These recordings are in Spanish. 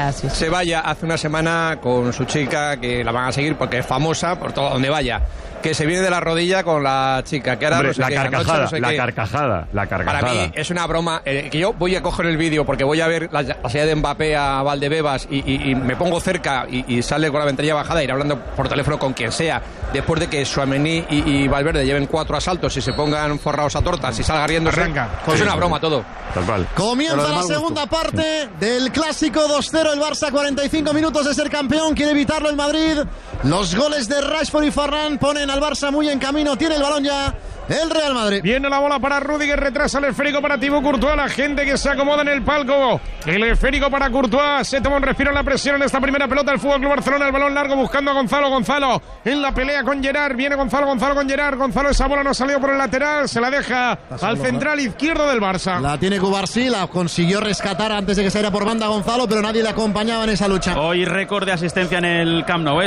se vaya hace una semana con su chica, que la van a seguir porque es famosa por todo donde vaya, que se viene de la rodilla con la chica, que ahora Hombre, no sé la qué, carcajada, anoche no sé la qué. carcajada. Para mí es una broma, que yo voy a coger el vídeo porque voy a ver la salida de Mbappé a Valdebebas y me pongo cerca y sale con la ventanilla bajada, ir hablando por teléfono con quien sea, después de que Tchouaméni y Valverde lleven 4 asaltos y se pongan forrados a tortas y salga riéndose. Pues es una broma todo. Tal cual. Comienza la segunda parte del clásico 2-0, el Barça 45 minutos de ser campeón, quiere evitarlo el Madrid. Los goles de Rashford y Ferran ponen al Barça muy en camino, tiene el balón ya el Real Madrid. Viene la bola para Rüdiger, retrasa el esférico para Thibaut Courtois, la gente que se acomoda en el palco. El esférico para Courtois, se toma un respiro en la presión en esta primera pelota del FC Barcelona, el balón largo buscando a Gonzalo en la pelea con Gerard, viene Gonzalo con Gerard, esa bola no ha salido por el lateral, se la deja al central izquierdo del Barça. La tiene Cubarsí, la consiguió rescatar antes de que saliera por banda Gonzalo, pero nadie le acompañaba en esa lucha. Hoy récord de asistencia en el Camp Nou,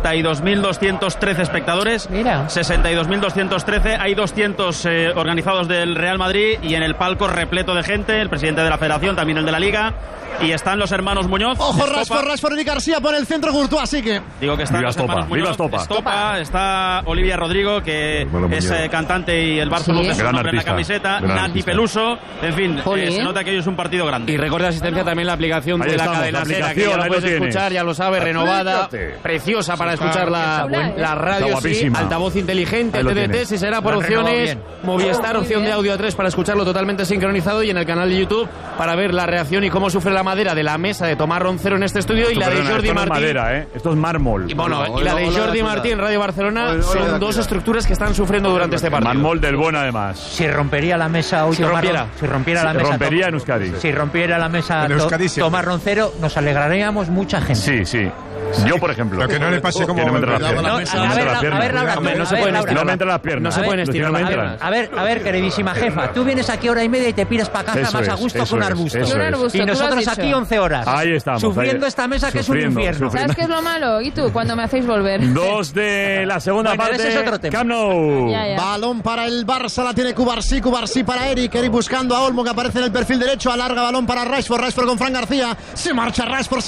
62.213 espectadores. Mira. 62.213, hay 200 organizados del Real Madrid y en el palco repleto de gente, el presidente de la Federación, también el de la Liga, y están los hermanos Muñoz. Ojo, Rashford y García por el centro, Courtois, así que... Digo que están los hermanos Muñoz, Estopa, está Olivia Rodrigo, que es cantante y el Barça luce su nombre en la camiseta, Nati Peluso, en fin, se nota que hoy es un partido grande. Y recuerda asistencia también la aplicación de la cadena SER, que ya la puedes escuchar, ya lo sabes, renovada, preciosa para escuchar la radio, sí, altavoz inteligente, TDT, si será por opciones, Movistar, opción de audio 3 para escucharlo totalmente sincronizado, y en el canal de YouTube para ver la reacción y cómo sufre la madera de la mesa de Tomás Roncero en este estudio, y la de Jordi Martín. Madera, esto es mármol. Y la de Jordi Martín en Radio Barcelona son dos estructuras que están sufriendo durante este partido. Mármol del bueno, además. Si rompería la mesa hoy, si rompiera en Euskadi. Si rompiera la mesa Tomás Roncero, nos alegraríamos mucha gente. Sí. Yo, por ejemplo. Lo que no le pase como... No me entra las piernas. No se pueden estirar. A ver, queridísima jefa, tú vienes aquí hora y media y te piras para casa más a gusto que un arbusto. Y nosotros aquí 11 horas. Ahí estamos. Sufriendo esta mesa que es un infierno. ¿Sabes qué es lo malo? ¿Y tú? Cuando me hacéis volver. 2 de la segunda parte. Ese es otro tema. Camp Nou. Balón para el Barça, la tiene Cubarsí para Eric buscando a Olmo, que aparece en el perfil derecho, alarga balón para Rashford con Fran García, se marcha Rashford,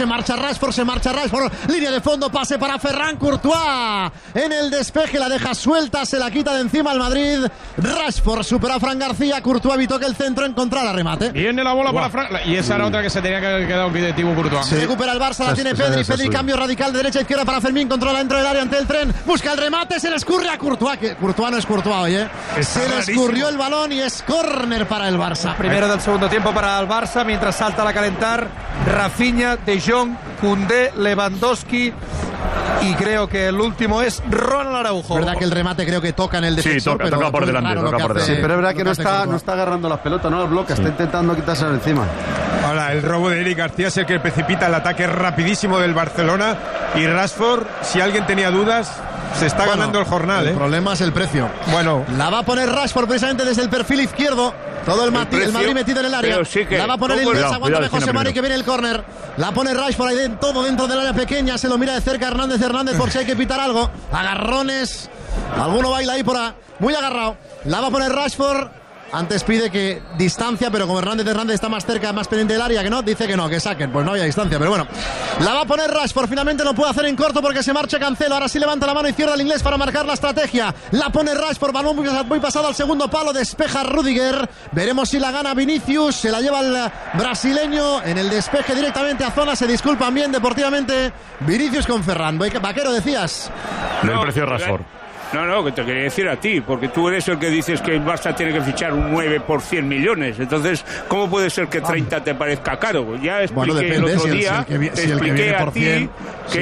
línea de fondo, pase para Ferran, Courtois en el despeje, la deja suelta, se la quita de encima al Madrid. Rashford supera a Fran García, Courtois evitó que el centro encontrara remate. Viene la bola para Fran, y esa era otra que se tenía que haber quedado pie de Thibaut Courtois. Se recupera el Barça, la tiene Pedri, cambio radical de derecha a izquierda para Fermín, controla dentro del área ante el tren, busca el remate, se le escurre a Courtois, que Courtois no es Courtois hoy, se le escurrió el balón y es córner para el Barça. Primero del segundo tiempo para el Barça, mientras salta a calentar Rafinha, De Jong, Koundé, Lewandowski, y creo que el último es Ronald Araujo. Verdad que el remate creo que toca en el defensor, pero toca por delante, Sí, pero es verdad que no está agarrando las pelotas, no las bloquea, está intentando quitárselo encima. Ahora, el robo de Eric García es el que precipita el ataque rapidísimo del Barcelona, y Rashford, si alguien tenía dudas, se está ganando el jornal. El problema es el precio. La va a poner Rashford precisamente desde el perfil izquierdo. Todo el Madrid metido en el área. La va a poner el inglés, aguántame José Mari, que viene el córner. La pone Rashford ahí todo dentro del área pequeña. Se lo mira de cerca Hernández por si hay que pitar algo. Agarrones. Alguno baila ahí por ahí. Muy agarrado. La va a poner Rashford. Antes pide que distancia, pero como Hernández está más cerca, más pendiente del área, que no, dice que no, que saquen. Pues no había distancia, pero bueno. La va a poner Rashford, finalmente lo puede hacer en corto porque se marcha Cancelo. Ahora sí levanta la mano izquierda el inglés para marcar la estrategia. La pone Rashford, balón muy pasado al segundo palo, despeja Rüdiger. Veremos si la gana Vinicius, se la lleva el brasileño en el despeje directamente a zona. Se disculpan bien deportivamente Vinicius con Ferran. Vaquero, decías. El precio de Rashford. No, que te quería decir a ti, porque tú eres el que dices que el Barça tiene que fichar un 9 por 100 millones. Entonces, ¿cómo puede ser que 30 te parezca caro? Ya expliqué el otro día, te expliqué a ti que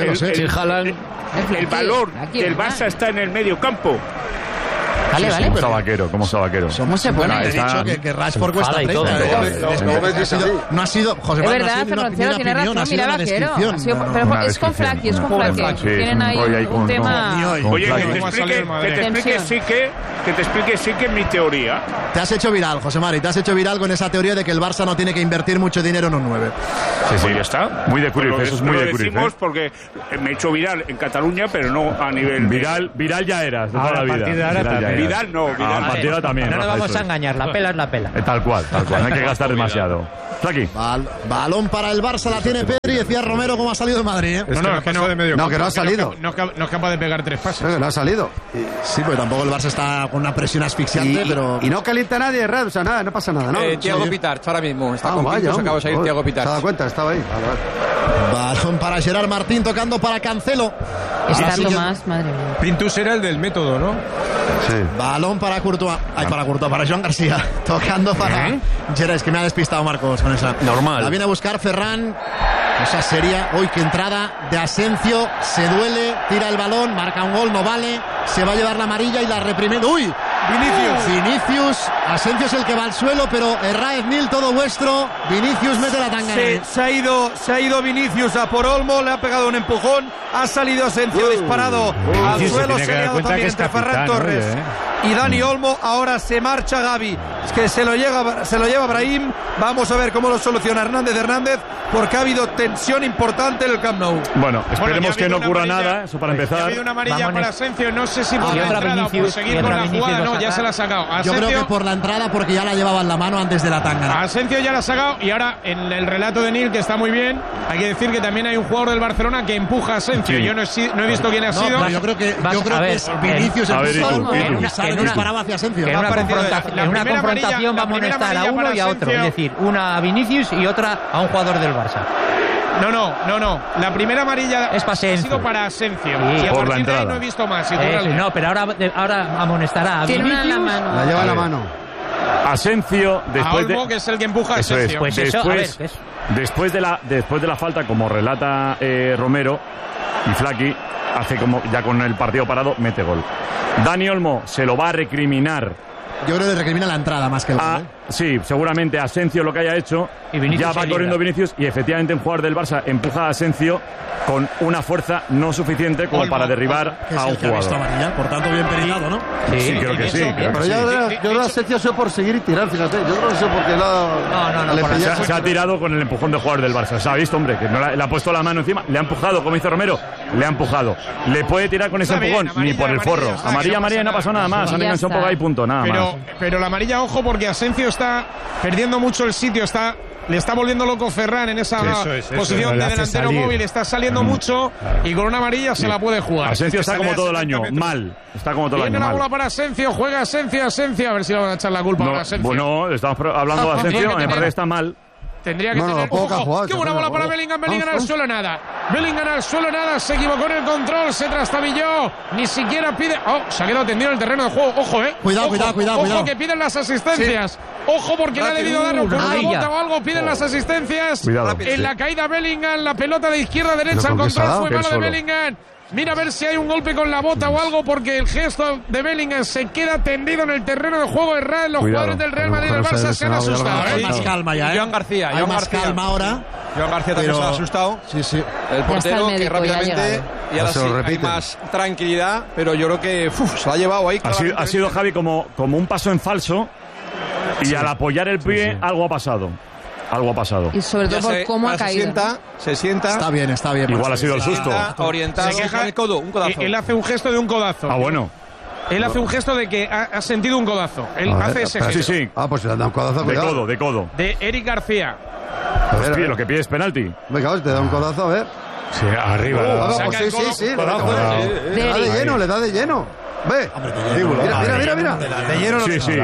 el valor del Barça está en el medio campo. Vale. ¿Cómo está Vaquero? ¿Cómo se pone? He dicho que Rashford cuesta 30. No ha sido... José Manuel, es verdad, Fernando tiene razón, mira Vaquero. Pero es con Flaky. Tienen ahí un tema... Oye, que te explique sí que te explique sí que mi teoría. Te has hecho viral, José Mari, te has hecho viral con esa teoría de que el Barça no tiene que invertir mucho dinero en un 9. Sí, ya está. Muy de Cruyff, eso es muy de Cruyff. Lo decimos porque me he hecho viral en Cataluña, pero no a nivel... Viral ya eras, de toda la vida. Viral no, viral. A partir de también. No nos vamos a engañar, la pela es la pela. Tal cual, no hay que gastar demasiado. Aquí. Balón para el Barça, la tiene Pedri, decía Romero cómo ha salido de Madrid. Es que no ha salido. No es capaz de pegar 3 pases. No ha salido. Sí, porque tampoco el Barça está con una presión asfixiante, pero... Y no calienta a nadie, o sea, nada, no pasa nada, ¿no? Thiago Pitarch ahora mismo, está con Pintus, acaba de salir Thiago Pitarch. ¿Se ha dado cuenta? Estaba ahí. Balón para Gerard Martín, tocando para Cancelo. Está Tomás, madre mía. Pintus era el del método, ¿no? Sí. Balón para Courtois. Para Joan García. Tocando para Gerard, es que me ha despistado Marcos con esa. Normal. La viene a buscar Ferran. Cosa seria. Hoy que entrada de Asensio. Se duele, tira el balón, marca un gol, no vale. Se va a llevar la amarilla y la reprime. ¡Uy! Vinicius. Asensio es el que va al suelo, pero Herráez Nil, todo vuestro. Vinicius mete la tanga. Se ha ido Vinicius a por Olmo, le ha pegado un empujón, ha salido Asensio disparado al suelo, se ha liado también entre Ferran Torres y Dani Olmo. Ahora se marcha Gavi, es que se lo lleva Brahim. Vamos a ver cómo lo soluciona Hernández, porque ha habido tensión importante en el Camp Nou. Bueno, esperemos que no ocurra nada, eso para empezar. Ha habido una amarilla para Asensio, no sé si por la entrada o por seguir con la jugada, no, ya se la ha sacado. Yo creo que por la entrada, porque ya la llevaba en la mano antes de la tanga. Asensio ya la ha sacado, y ahora en el relato de Nil, que está muy bien, hay que decir que también hay un jugador del Barcelona que empuja a Asensio. Sí. Yo no he visto quién ha sido. Yo creo que es Vinicius el disparaba hacia Asensio. En una confrontación va a amonestar a uno y a otro. Es decir, una a Vinicius y otra a un jugador del Barça. No. La primera amarilla ha sido para Asensio. Sí. Y a por la partir de ahí entrada. no he visto más. No, pero ahora amonestará a Vinicius. La lleva en la mano. Asensio, después Olmo, que es el que empuja a Eso Asensio. es. Pues Después de la falta, como relata Romero y Flaqui, hace como ya con el partido parado, mete gol. Dani Olmo se lo va a recriminar. Yo creo que recrimina la entrada más que el gol. Sí, seguramente Asensio lo que haya hecho. Y ya va corriendo Vinicius y efectivamente un jugador del Barça empuja a Asensio con una fuerza no suficiente como para derribar a un jugador. Amarilla, por tanto, bien perilado, ¿no? Sí, creo que sí. Pero yo creo que Asensio ha sido por seguir y tirar, fíjate. Yo creo que ha sido porque Se ha tirado con el empujón del jugador del Barça. Se ha visto, hombre, que no le ha puesto la mano encima, le ha empujado, como dice Romero, le ha empujado. ¿Le puede tirar con ese empujón? Ni por el forro. Amarilla, no pasó nada más. Han enganchado un poco ahí, punto, nada más. Pero la amarilla, ojo, porque Asensio está perdiendo mucho el sitio, le está volviendo loco Ferran en esa posición de delantero móvil, está saliendo mucho y con una amarilla se la puede jugar. Asensio está como todo el año, mal. Está como todo el año, Viene la mal. bola para Asensio, juega Asensio, a ver si le van a echar la culpa a Asensio. Bueno, estamos hablando de Asensio, me parece que está mal. Tendría que tener. Ojo, qué buena bola para Bellingham al suelo, nada. Bellingham al suelo, nada. Se equivocó en el control, se trastabilló. Ni siquiera pide. Se ha quedado tendido en el terreno de juego. Ojo, Cuidado, que piden las asistencias. Ojo, porque le ha debido dar con una bota o algo. Piden las asistencias. Cuidado. En la caída Bellingham, la pelota de izquierda a derecha. El control fue malo de Bellingham. Mira a ver si hay un golpe con la bota o algo, porque el gesto de Bellingham se queda tendido en el terreno de juego. Los jugadores del Real Madrid y del Barça se han asustado. Hay más calma ya, Joan García. Hay más calma ahora. Joan García también se ha asustado. Sí. El portero que rápidamente y ahora sí hay más tranquilidad, pero yo creo que se la ha llevado ahí. Ha sido Javi como un paso en falso y al apoyar el pie algo ha pasado. Y sobre todo por cómo ha caído. Se sienta. Está bien. Igual ha sido el susto. Orientado. Se queja el codo, un codazo. Él hace un gesto de un codazo. Bueno. Él hace un gesto de que ha sentido un codazo. Él hace ese gesto. Sí. Pues le han dado un codazo. De codo. De Eric García. Lo que pide es penalti. Venga, te da un codazo, a ver. Sí, arriba. Sí. Le da de lleno. Ve. Mira. De lleno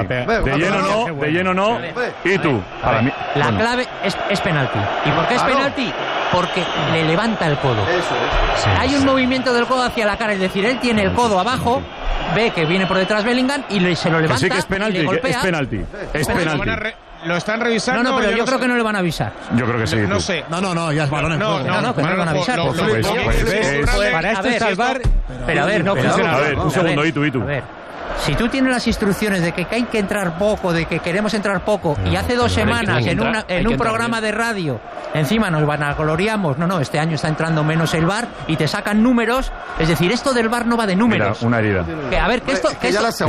no. ¿Y tú? Para mí, la clave es penalti. ¿Y por qué es penalti? Porque le levanta el codo. Eso es. Hay un movimiento del codo hacia la cara, es decir, él tiene el codo abajo, ve que viene por detrás Bellingham y se lo levanta. Sí que es penalti, y le golpea. Es penalti. Lo están revisando. No, pero yo creo que no le van a avisar. Yo creo que sí. No sé. No, ya es balón en juego. No, que no le van a avisar. Para esto es salvar. Pero a ver, un segundo, y tú. A ver. Si tú tienes las instrucciones de que hay que entrar poco, de que queremos entrar poco, y hace 2 semanas en un programa de radio encima nos vanagloriamos. No, este año está entrando menos el VAR y te sacan números. Es decir, esto del VAR no va de números. Mira, una herida. Que a ver, que esto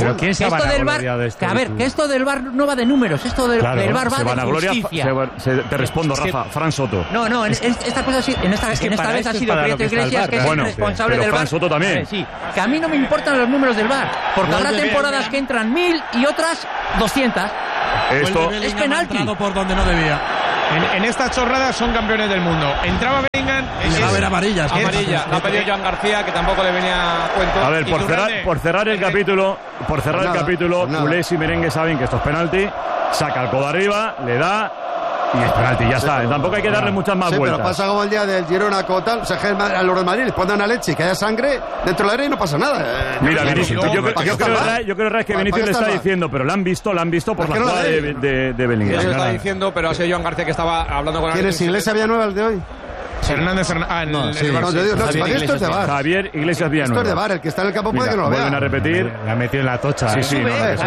del VAR no va de números. Esto del VAR va de justicia. Te respondo, Rafa. Fran Soto. No, esta vez ha sido Prieto Iglesias, que es el responsable del VAR. Fran Soto también. Sí, que a mí no me importan los números del VAR, porque habrá temporadas que entran 1000 y otras 200. Esto es penalti. Por donde no debía. En estas chorradas son campeones del mundo. Entraba Bellingham. Le va a haber amarillas. Amarilla. La ha pedido Joan García, que tampoco le venía a cuento. A ver, por cerrar el capítulo, culés y merengue saben que esto es penalti. Saca el codo arriba, le da. Y es penalti, ya está. Tampoco hay que darle muchas más vueltas. Pero pasa como el día del Girona Cotal. O sea, a los de Madrid les ponen una leche y que haya sangre dentro del área y no pasa nada. Mira, Vinicius, yo creo que Vinicius le está diciendo, pero lo han visto por la jugada de Bellingham. Eso está diciendo, pero ha sido Joan García que estaba hablando con ¿Quién es Iglesias Villanueva el de hoy? Hernández esto es de VAR. Javier Iglesias Villanueva. Esto es de VAR, el que está en el campo puede que no lo vea. Vuelven a repetir. Me ha metido en la tocha. Sí.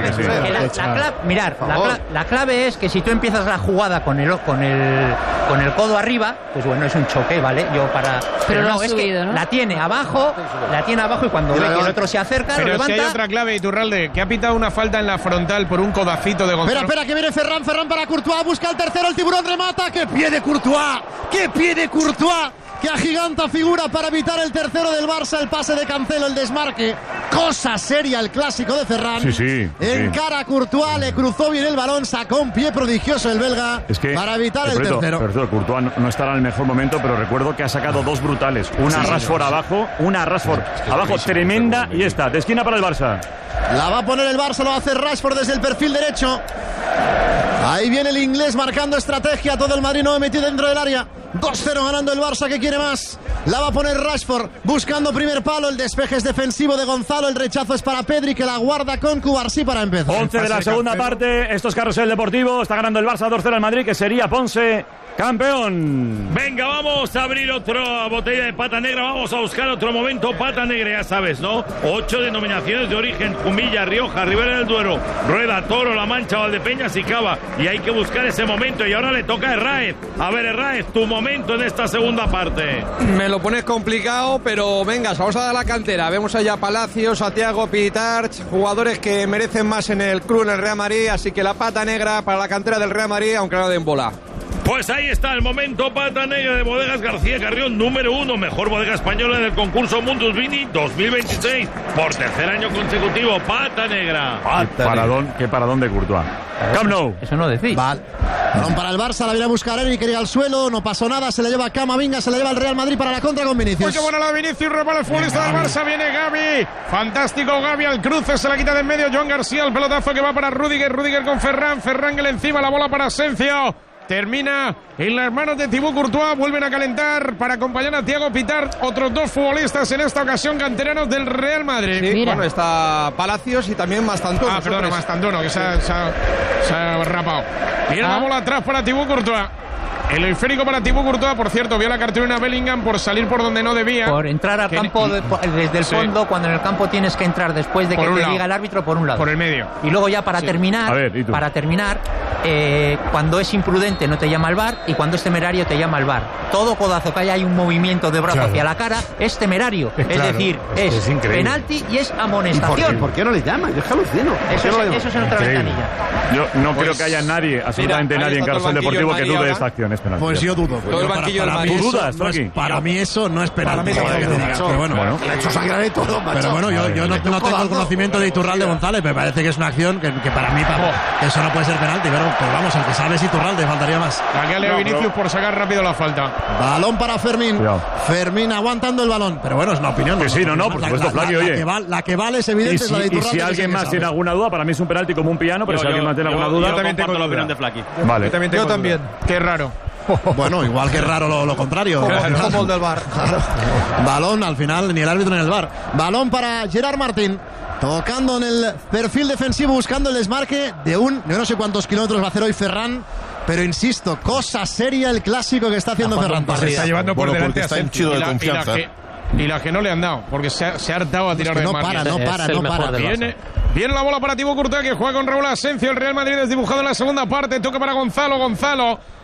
La clave es que si tú empiezas la jugada con el codo arriba, pues bueno, es un choque, ¿vale? Pero no, es que la tiene abajo y cuando ve que el otro se acerca, lo levanta. Pero si hay otra clave, Iturralde, que ha pitado una falta en la frontal por un codacito de Gonzalo. Espera, que viene Ferran para Courtois, busca el tercero, el tiburón remata. ¡Qué pie de Courtois! Que agiganta figura para evitar el tercero del Barça, el pase de Cancelo, el desmarque. Cosa seria el clásico de Ferran. Encara a Courtois, le cruzó bien el balón, sacó un pie prodigioso el belga para evitar el tercero. Pero Courtois no estará en el mejor momento, pero recuerdo que ha sacado dos brutales. Una Rashford abajo, tremenda, y esta, de esquina para el Barça. La va a poner el Barça, lo va a hacer Rashford desde el perfil derecho. Ahí viene el inglés marcando estrategia. Todo el Madrid no metido dentro del área. 2-0 ganando el Barça, que quiere más. La va a poner Rashford buscando primer palo. El despeje es defensivo de Gonzalo. El rechazo es para Pedri, que la guarda con Cubarsí para empezar. 11 de la segunda parte. Esto es Carrusel Deportivo. Está ganando el Barça 2-0 al Madrid, que sería Ponce campeón. Venga, vamos a abrir otra botella de pata negra. Vamos a buscar otro momento pata negra, ya sabes, ¿no? 8 denominaciones de origen: Jumilla, Rioja, Ribera del Duero, Rueda, Toro, La Mancha, Valdepeñas y Cava. Y hay que buscar ese momento. Y ahora le toca a Herráez. A ver, Herráez, tu momento en esta segunda parte. Me lo pones complicado, pero venga, vamos a dar la cantera. Vemos allá a Palacios, a Thiago Pitarch, jugadores que merecen más en el club, en el Real Madrid. Así que la pata negra para la cantera del Real Madrid, aunque no den bola. Pues ahí está el momento pata negra de Bodegas García Carrión, número 1, mejor bodega española del concurso Mundus Vini 2026, por tercer año consecutivo. Pata negra. Qué paradón de Courtois. Camp Nou. Eso no decís. Vale. Balón para el Barça, la viene a buscar Eric, que llega al suelo, no pasó nada, se le lleva Camavinga, se le lleva el Real Madrid para la contra con Vinicius. Pues qué buena la de Vinicius, repara el futbolista del Barça, viene Gavi, fantástico Gavi al cruce, se la quita de en medio Joan García, el pelotazo que va para Rüdiger con Ferran que le encima la bola para Asensio. Termina en las manos de Thibaut Courtois. Vuelven a calentar para acompañar a Thiago Pitarch. Otros dos futbolistas en esta ocasión canteranos del Real Madrid. Sí, bueno, está Palacios y también Mastantuono. Perdona, Mastantuono, que se ha rapado. Viene la bola atrás para Thibaut Courtois. El esférico para Thibaut Courtois, por cierto, vio la cartulina Bellingham por salir por donde no debía. Por entrar al campo desde el fondo, cuando en el campo tienes que entrar después de que te diga el árbitro por un lado. Por el medio. Y luego ya para terminar, cuando es imprudente no te llama el VAR y cuando es temerario te llama el VAR. Todo codazo que haya hay un movimiento de brazo hacia la cara es temerario. Es decir, es penalti y es amonestación. ¿Por qué no le llaman? Yo es que alucino. Eso es en otra ventanilla. Yo no creo que haya nadie, absolutamente nadie en Carrusel Deportivo que dude de esta acción. Pues yo dudo. Todo el banquillo del Madrid. ¿Tú dudas, para mí eso no es penalti. Pero bueno, le ha hecho sangrar y todo, macho. Pero bueno, yo no tengo el conocimiento de Iturralde González. Me parece que es una acción que para mí eso no puede ser penalti. Pero vamos, el que sabe es Iturralde, faltaría más. Aquí a Vinicius por sacar rápido la falta. Balón para Fermín. Fermín aguantando el balón. Pero bueno, es una opinión. Que sí, no, por supuesto, Flaqui, oye. La que vale es evidente, es la de Iturralde. Y si alguien más tiene alguna duda, para mí es un penalti como un piano, pero si alguien más tiene alguna duda... Yo también tengo la opinión de Flaqui. Vale. Yo también. Qué raro. Bueno, igual que raro lo contrario. Como el del VAR. Balón, al final, ni el árbitro ni el VAR. Balón para Gerard Martín. Tocando en el perfil defensivo, buscando el desmarque de yo no sé cuántos kilómetros va a hacer hoy Ferran. Pero insisto, cosa seria el clásico que está haciendo Ferran. Se está llevando por delante a está henchido de confianza. Y la que no le han dado, porque se ha hartado a tirar de no para. Viene la bola para Thibaut Courtois, que juega con Raúl Asensio. El Real Madrid desdibujado en la segunda parte. Toca para Gonzalo.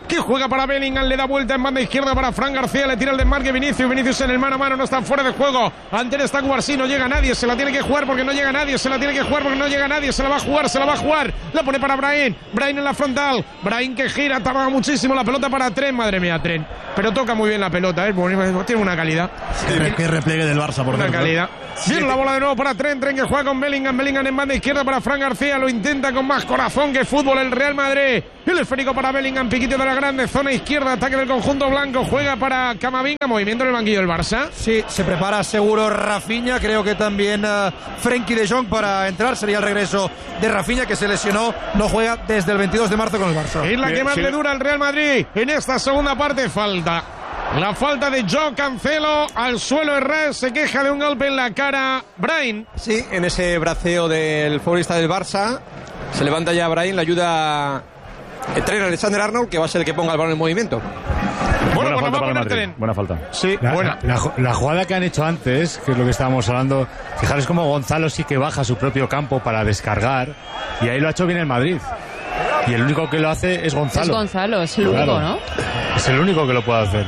que juega para Bellingham, le da vuelta en banda izquierda para Fran García, le tira el desmarque Vinicius en el mano a mano, no está fuera de juego, ante él está Cubarsí, no llega nadie, se la tiene que jugar porque no llega nadie, se la tiene que jugar porque no llega nadie, se la va a jugar, la pone para Brahim en la frontal, Brahim que gira, tarda muchísimo, la pelota para Trent, madre mía Trent, pero toca muy bien la pelota, tiene una calidad. Qué repliegue del Barça, por una calidad. Viene la bola de nuevo para Trent que juega con Bellingham en banda izquierda para Fran García, lo intenta con más corazón que fútbol el Real Madrid, el esférico para Bellingham, piquito de la grande, zona izquierda, ataque del conjunto blanco, juega para Camavinga, movimiento en el banquillo del Barça. Sí, se prepara seguro Rafinha, creo que también Frenkie de Jong para entrar, sería el regreso de Rafinha que se lesionó, no juega desde el 22 de marzo con el Barça. Es la que más le dura al Real Madrid en esta segunda parte, la falta de Joao Cancelo, al suelo Herrera, se queja de un golpe en la cara Brahim. Sí, en ese braceo del futbolista del Barça, se levanta ya Brahim, le ayuda el tren Alexander Arnold, que va a ser el que ponga el balón en movimiento. Buena falta para el Madrid. Buena falta. Sí, la jugada que han hecho antes, que es lo que estábamos hablando, fijaros cómo Gonzalo sí que baja a su propio campo para descargar, y ahí lo ha hecho bien el Madrid. Y el único que lo hace es Gonzalo. Es Gonzalo, es el único, ¿no? Es el único que lo puede hacer.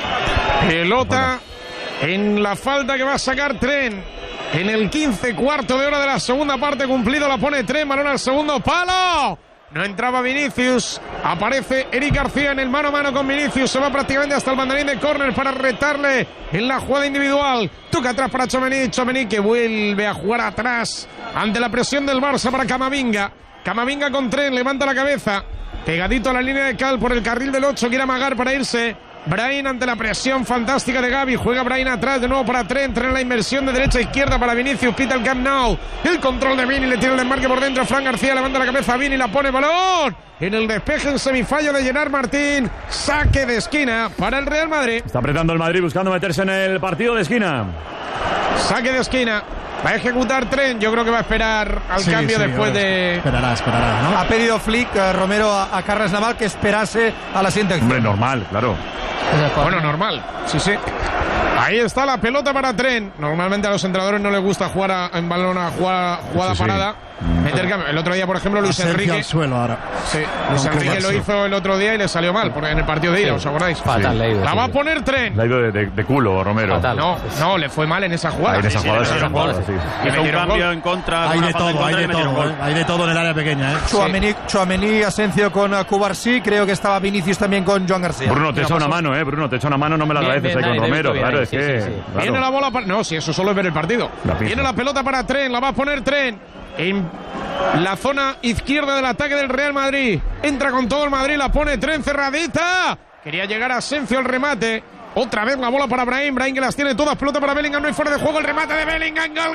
Pelota en la falta que va a sacar Trent. En el 15, cuarto de hora de la segunda parte cumplido, la pone Trent, balón al segundo palo. No entraba Vinicius, aparece Eric García en el mano a mano con Vinicius, se va prácticamente hasta el banderín de córner para retarle en la jugada individual. Toca atrás para Tchouaméni que vuelve a jugar atrás ante la presión del Barça para Camavinga con Trent, levanta la cabeza, pegadito a la línea de cal por el carril del 8, quiere amagar para irse. Brahim ante la presión fantástica de Gavi, juega Brahim atrás de nuevo para Trent en la inversión de derecha a izquierda para Vinicius, pita el Camp Nou, el control de Vini, le tira el desmarque por dentro, Fran García levanta la cabeza, Vini la pone, balón en el despeje en semifallo de Gerard Martín, saque de esquina para el Real Madrid. Está apretando el Madrid buscando meterse en el partido de esquina. Saque de esquina. Va a ejecutar Trent, yo creo que va a esperar al cambio después de... Esperará, ¿no? Ha pedido Flick, Romero, a Carles Naval que esperase a la siguiente acción. Hombre, normal, claro. Bueno, normal, sí. Ahí está la pelota para Trent. Normalmente a los entrenadores no les gusta jugar en balón a jugada parada. Meter cambio. El otro día, por ejemplo, Luis Enrique. Al suelo ahora. Sí, Luis Enrique lo hizo el otro día y le salió mal en el partido de ida, ¿os acordáis? Fatal, leído. La va a poner Trent. La ha ido de culo, Romero. Fatal. No, le fue mal en esa jugada. En esa jugada, sí. Hizo un cambio en contra. Hay de todo, hay de todo en el área pequeña. Tchouaméni, Asensio con Cubarsí, creo que estaba Vinicius también con Joan García. Bruno, te echa una mano, Bruno, te echa una mano, no me la agradeces ahí con Romero. Claro, es que... Viene la bola para... No, si eso solo es ver el partido. Viene la pelota para Trent, la va a poner Trent en la zona izquierda del ataque del Real Madrid. Entra con todo el Madrid, la pone Trent cerradita. Quería llegar a Asensio el remate. Otra vez la bola para Brahim que las tiene todas, pelota para Bellingham, no hay fuera de juego, el remate de Bellingham, gol.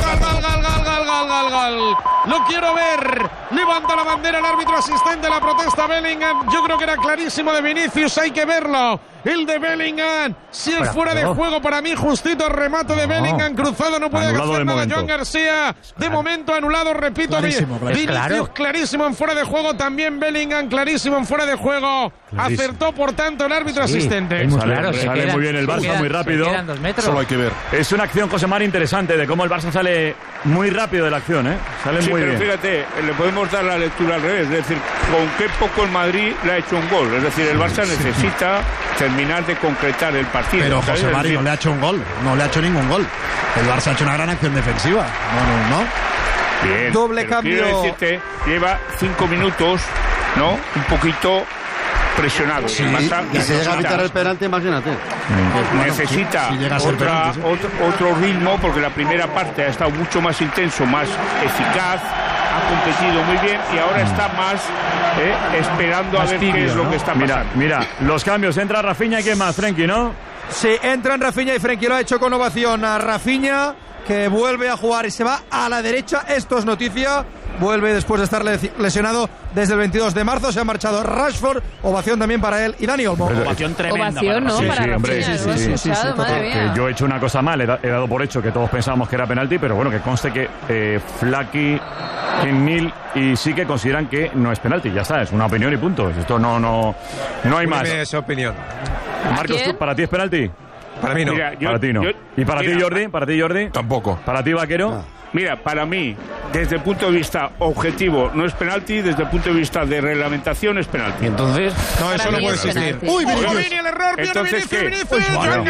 Lo quiero ver, levanta la bandera el árbitro asistente, la protesta Bellingham, yo creo que era clarísimo de Vinicius, hay que verlo. El de Bellingham, si es fuera de juego para mí, justito el remate de Bellingham, cruzado, no puede hacer nada Joan García, de momento anulado, repito, Vinicius clarísimo en fuera de juego, también Bellingham clarísimo en fuera de juego, acertó por tanto el árbitro asistente. Sale muy bien el Barça, muy rápido. Solo hay que ver. Es una acción, José Mari, interesante de cómo el Barça sale muy rápido de la acción, Sale muy bien. Fíjate, le podemos dar la lectura al revés, es decir, con qué poco el Madrid le ha hecho un gol, es decir, el Barça necesita terminar de concretar el partido. Pero José Mari no le ha hecho un gol, no le ha hecho ningún gol. El Barça ha hecho una gran acción defensiva. No. Bien, doble cambio. Quiero decirte, lleva 5 minutos, un poquito presionado. Sí, y si llega a evitar el penalti, imagínate. Necesita otro ritmo, porque la primera parte ha estado mucho más intenso, más eficaz, ha competido muy bien y ahora está más esperando a ver qué es lo que está pasando. Mira, los cambios, entra Rafinha y quién más, Frenkie, ¿no? Sí, entran Rafinha y Frenkie, lo ha hecho con ovación a Rafinha, que vuelve a jugar y se va a la derecha, esto es noticia. Vuelve después de estar lesionado desde el 22 de marzo. Se ha marchado Rashford. Ovación también para él y Dani Olmo. Ovación tremenda. Ovación, ¿no? Para hombre. Sí. Yo he hecho una cosa mal. He dado por hecho que todos pensábamos que era penalti, pero bueno, que conste que Flaky, Nil y sí que consideran que no es penalti. Ya está, es una opinión y punto. Esto no hay más. Esa opinión. Marcos, ¿para ti es penalti? Para mí no. Para ti no. ¿Y para ti, Jordi? ¿Para ti, Jordi? Tampoco. ¿Para ti, Vaquero? Mira, para mí, desde el punto de vista objetivo, no es penalti, desde el punto de vista de reglamentación es penalti. Entonces, no, eso no puede existir. Uy, Vinicius. El error, entonces, Vinicius.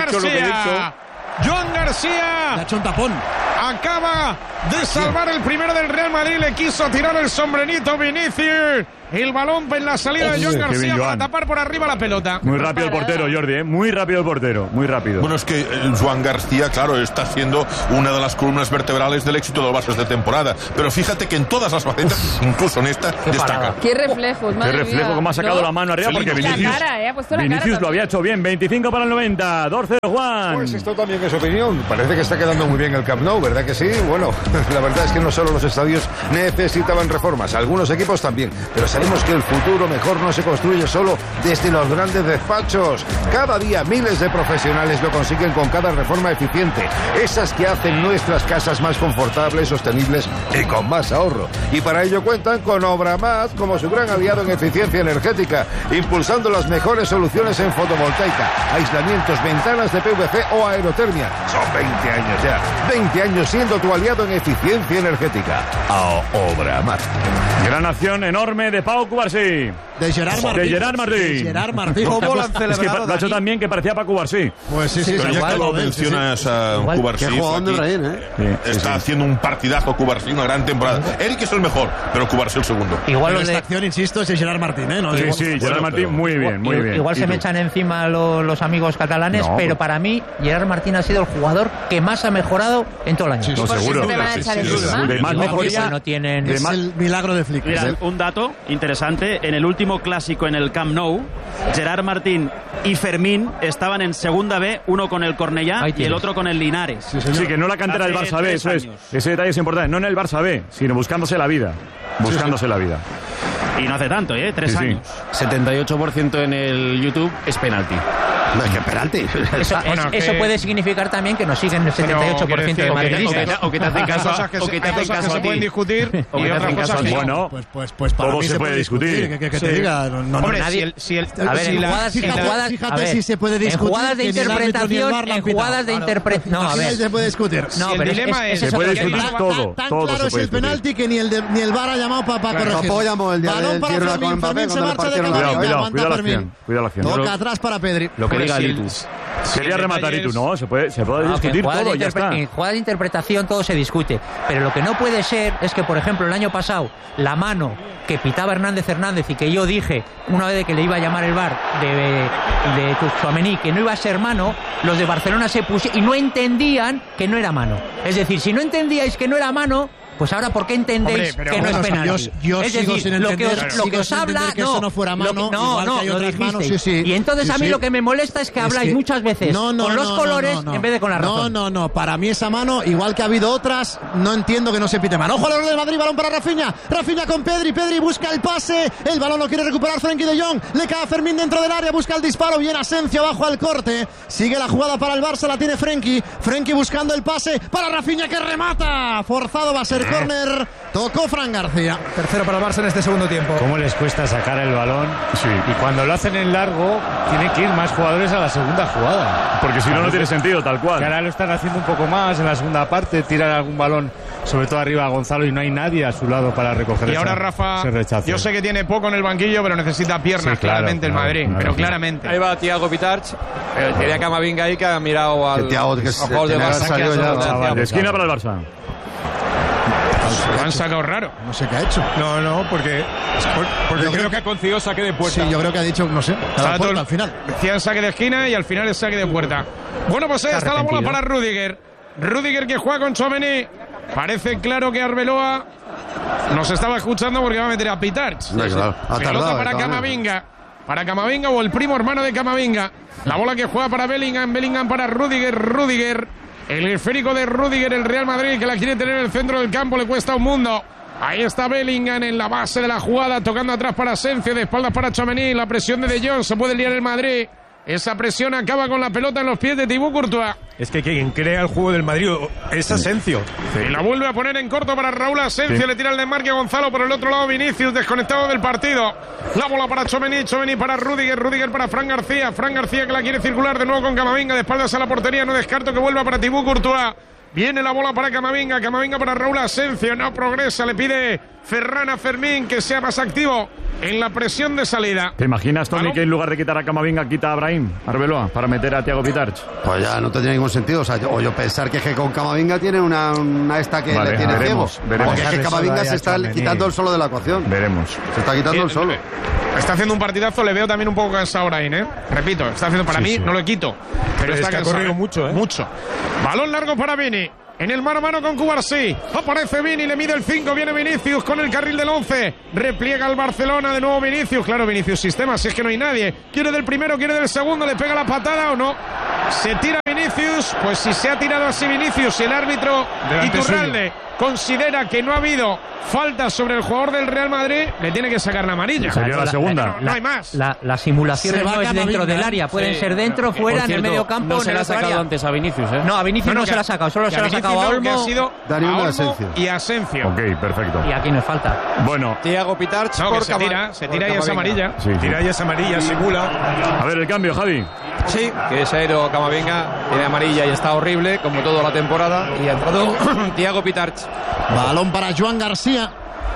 Joan García. Le ha hecho un tapón. Acaba de salvar el primero del Real Madrid. Le quiso tirar el sombrerito Vinicius. El balón en la salida de Joan García para tapar por arriba la pelota. Muy rápido el portero, Jordi, muy rápido el portero, muy rápido. Bueno, es que Joan García, claro, está siendo una de las columnas vertebrales del éxito del Barça esta temporada. Pero fíjate que en todas las facetas, incluso en esta, destaca. Qué reflejos, madre Qué reflejo, mía. cómo ha sacado la mano arriba, porque Vinicius lo había hecho bien. 25 para el 90, 2-0 Juan. Pues esto también es opinión. Parece que está quedando muy bien el Camp Nou, ¿verdad que sí? Bueno, la verdad es que no solo los estadios necesitaban reformas, algunos equipos también. Pero sabemos que el futuro mejor no se construye solo desde los grandes despachos. Cada día miles de profesionales lo consiguen con cada reforma eficiente. Esas que hacen nuestras casas más confortables, sostenibles y con más ahorro. Y para ello cuentan con Obramat como su gran aliado en eficiencia energética, impulsando las mejores soluciones en fotovoltaica, aislamientos, ventanas de PVC o aerotermia. Son 20 años ya. 20 años siendo tu aliado en eficiencia energética. A Obramat. Gran acción enorme de Pau Cubarsí. De Gerard Martín. De Gerard Martín. De Gerard Martín. ¿Cómo lo han celebrado? Es que lo ha hecho también que parecía para Cubarsí. Pues sí, Pero ya que lo mencionas a Cubarsí, está haciendo un partidazo Cubarsí, una gran temporada. Eric es el mejor, pero Cubarsí el segundo. Igual esta acción, insisto, es de Gerard Martín, ¿eh? No, sí, Gerard Martín, muy bien, muy bien. Igual se me echan encima los amigos catalanes, pero para mí Gerard Martín ha sido el jugador que más ha mejorado en todo el año. Sí, seguro. De más mejoría no tienen. Es el milagro de Flick. Mira, un dato interesante. En el último clásico en el Camp Nou, Gerard Martín y Fermín estaban en segunda B, uno con el Cornellá y el otro con el Linares. Sí, que no la cantera del Barça B, eso es. Ese detalle es importante. No en el Barça B, sino buscándose la vida. Buscándose la vida. Y no hace tanto, 3 años. 78% en el YouTube es penalti. No, es que penalti. Eso puede significar también que nos siguen el 78% de madridistas. O que te hacen caso a ti. Que se pueden discutir y otras cosas que bueno, pues para todo mí se puede discutir. Que te diga, Hombre, nadie. A ver, fíjate si se puede discutir. En jugadas de interpretación, no, a ver. Se puede discutir. No, pero el dilema es se puede discutir todo. Tan todo claro es el penalti que ni el VAR ha llamado para corregir. Balón para Fermín, Fermín se marcha de cabeza. Cuidado la acción. Toca atrás para Pedri. Lo que diga Litu. Quería rematar y tú no, se puede discutir todo, ya está. En jugada de interpretación todo se discute, pero lo que no puede ser es que, por ejemplo, el año pasado, la mano que pitaba Hernández y que yo dije una vez que le iba a llamar el VAR de Tchouaméni que no iba a ser mano, los de Barcelona se pusieron y no entendían que no era mano. Es decir, si no entendíais que no era mano, pues ahora, ¿por qué entendéis que no es penalti? Yo es sigo decir, sin entender, lo que os habla, que eso no fuera mano, lo dijisteis. Y entonces a mí lo que me molesta es que habláis muchas veces con los colores en vez de con la razón. No, para mí esa mano, igual que ha habido otras, no entiendo que no se pite mano. Ojo al del Madrid, balón para Rafinha con Pedri busca el pase, el balón lo quiere recuperar Frenkie de Jong, le cae a Fermín dentro del área, busca el disparo, bien Asensio abajo al corte, sigue la jugada para el Barça, la tiene Frenkie buscando el pase para Rafinha que remata, forzado, va a ser córner. Tocó Fran García. Tercero para el Barça en este segundo tiempo. ¿Cómo les cuesta sacar el balón? Sí. Y cuando lo hacen en largo, tienen que ir más jugadores a la segunda jugada. Porque si no tiene sentido, tal cual. Que ahora lo están haciendo un poco más en la segunda parte, tiran algún balón, sobre todo arriba a Gonzalo, y no hay nadie a su lado para recoger y ahora Rafa, yo sé que tiene poco en el banquillo, pero necesita piernas, claramente el Madrid. Pero claramente. Ahí va Thiago Pitarch. Quería Camavinga ahí que ha mirado al jugador de Barça. De esquina para el Barça. Lo han sacado raro. No sé qué ha hecho. No, porque creo que ha conseguido saque de puerta. Sí, yo creo que ha dicho, no sé, al final. Decían saque de esquina y al final es saque de puerta. Bueno, pues ahí está la bola para Rüdiger. Rüdiger que juega con Tchouaméni. Parece claro que Arbeloa nos estaba escuchando porque va a meter a Pitarch. Pelota para Camavinga. Para Camavinga o el primo hermano de Camavinga. La bola que juega para Bellingham para Rüdiger. El esférico de Rüdiger, el Real Madrid, que la quiere tener en el centro del campo, le cuesta un mundo. Ahí está Bellingham en la base de la jugada, tocando atrás para Asensio, de espaldas para Tchouaméni. La presión de Jong, se puede liar el Madrid. Esa presión acaba con la pelota en los pies de Thibaut Courtois. Es que quien crea el juego del Madrid es Asensio. Y la vuelve a poner en corto para Raúl Asensio. Le tira el desmarque a Gonzalo. Por el otro lado Vinicius, desconectado del partido. La bola para Tchouaméni para Rüdiger para Fran García que la quiere circular de nuevo con Camavinga. De espaldas a la portería. No descarto que vuelva para Thibaut Courtois. Viene la bola para Camavinga para Raúl Asencio, no progresa, le pide Ferran a Fermín que sea más activo en la presión de salida. ¿Te imaginas, Tony, que en lugar de quitar a Camavinga quita a Brahim Arbeloa para meter a Thiago Pitarch? Pues ya no tendría ningún sentido. O sea, yo pensar que con Camavinga tiene una esta que le tiene ciego. Porque es que Camavinga se está quitando el solo de la ecuación. Veremos. Se está quitando el solo. Está haciendo un partidazo, le veo también un poco cansado Brahim, ¿eh? Repito, está haciendo para mí, no lo quito. Pero está cansado. Ha corrido mucho, ¿eh? Mucho. Balón largo para Vini. En el mano a mano con Cubarsí. Aparece Vini, le mide el 5. Viene Vinicius con el carril del 11. Repliega el Barcelona. De nuevo Vinicius. Claro, Vinicius sistema. Si es que no hay nadie. Quiere del primero, quiere del segundo. ¿Le pega la patada o no? Se tira Vinicius. Pues si se ha tirado así Vinicius, el árbitro Iturralde considera que no ha habido falta sobre el jugador del Real Madrid, le tiene que sacar la amarilla. Sería la segunda. No hay más. La simulación no es dentro del área. Pueden ser dentro, fuera, en el medio campo. No se la ha sacado antes a Vinicius, ¿eh? No, a Vinicius no se la ha sacado. Solo se la ha sacado a Olmo. Y Asencio. Ok, perfecto. Y aquí no es falta. Bueno. Thiago Pitarch se tira y es amarilla. Tira y es amarilla, simula. A ver el cambio, Javi. Sí, que es Aero Camavinga, tiene amarilla y está horrible, como toda la temporada. Y ha entrado Thiago Pitarch. Balón para Joan García.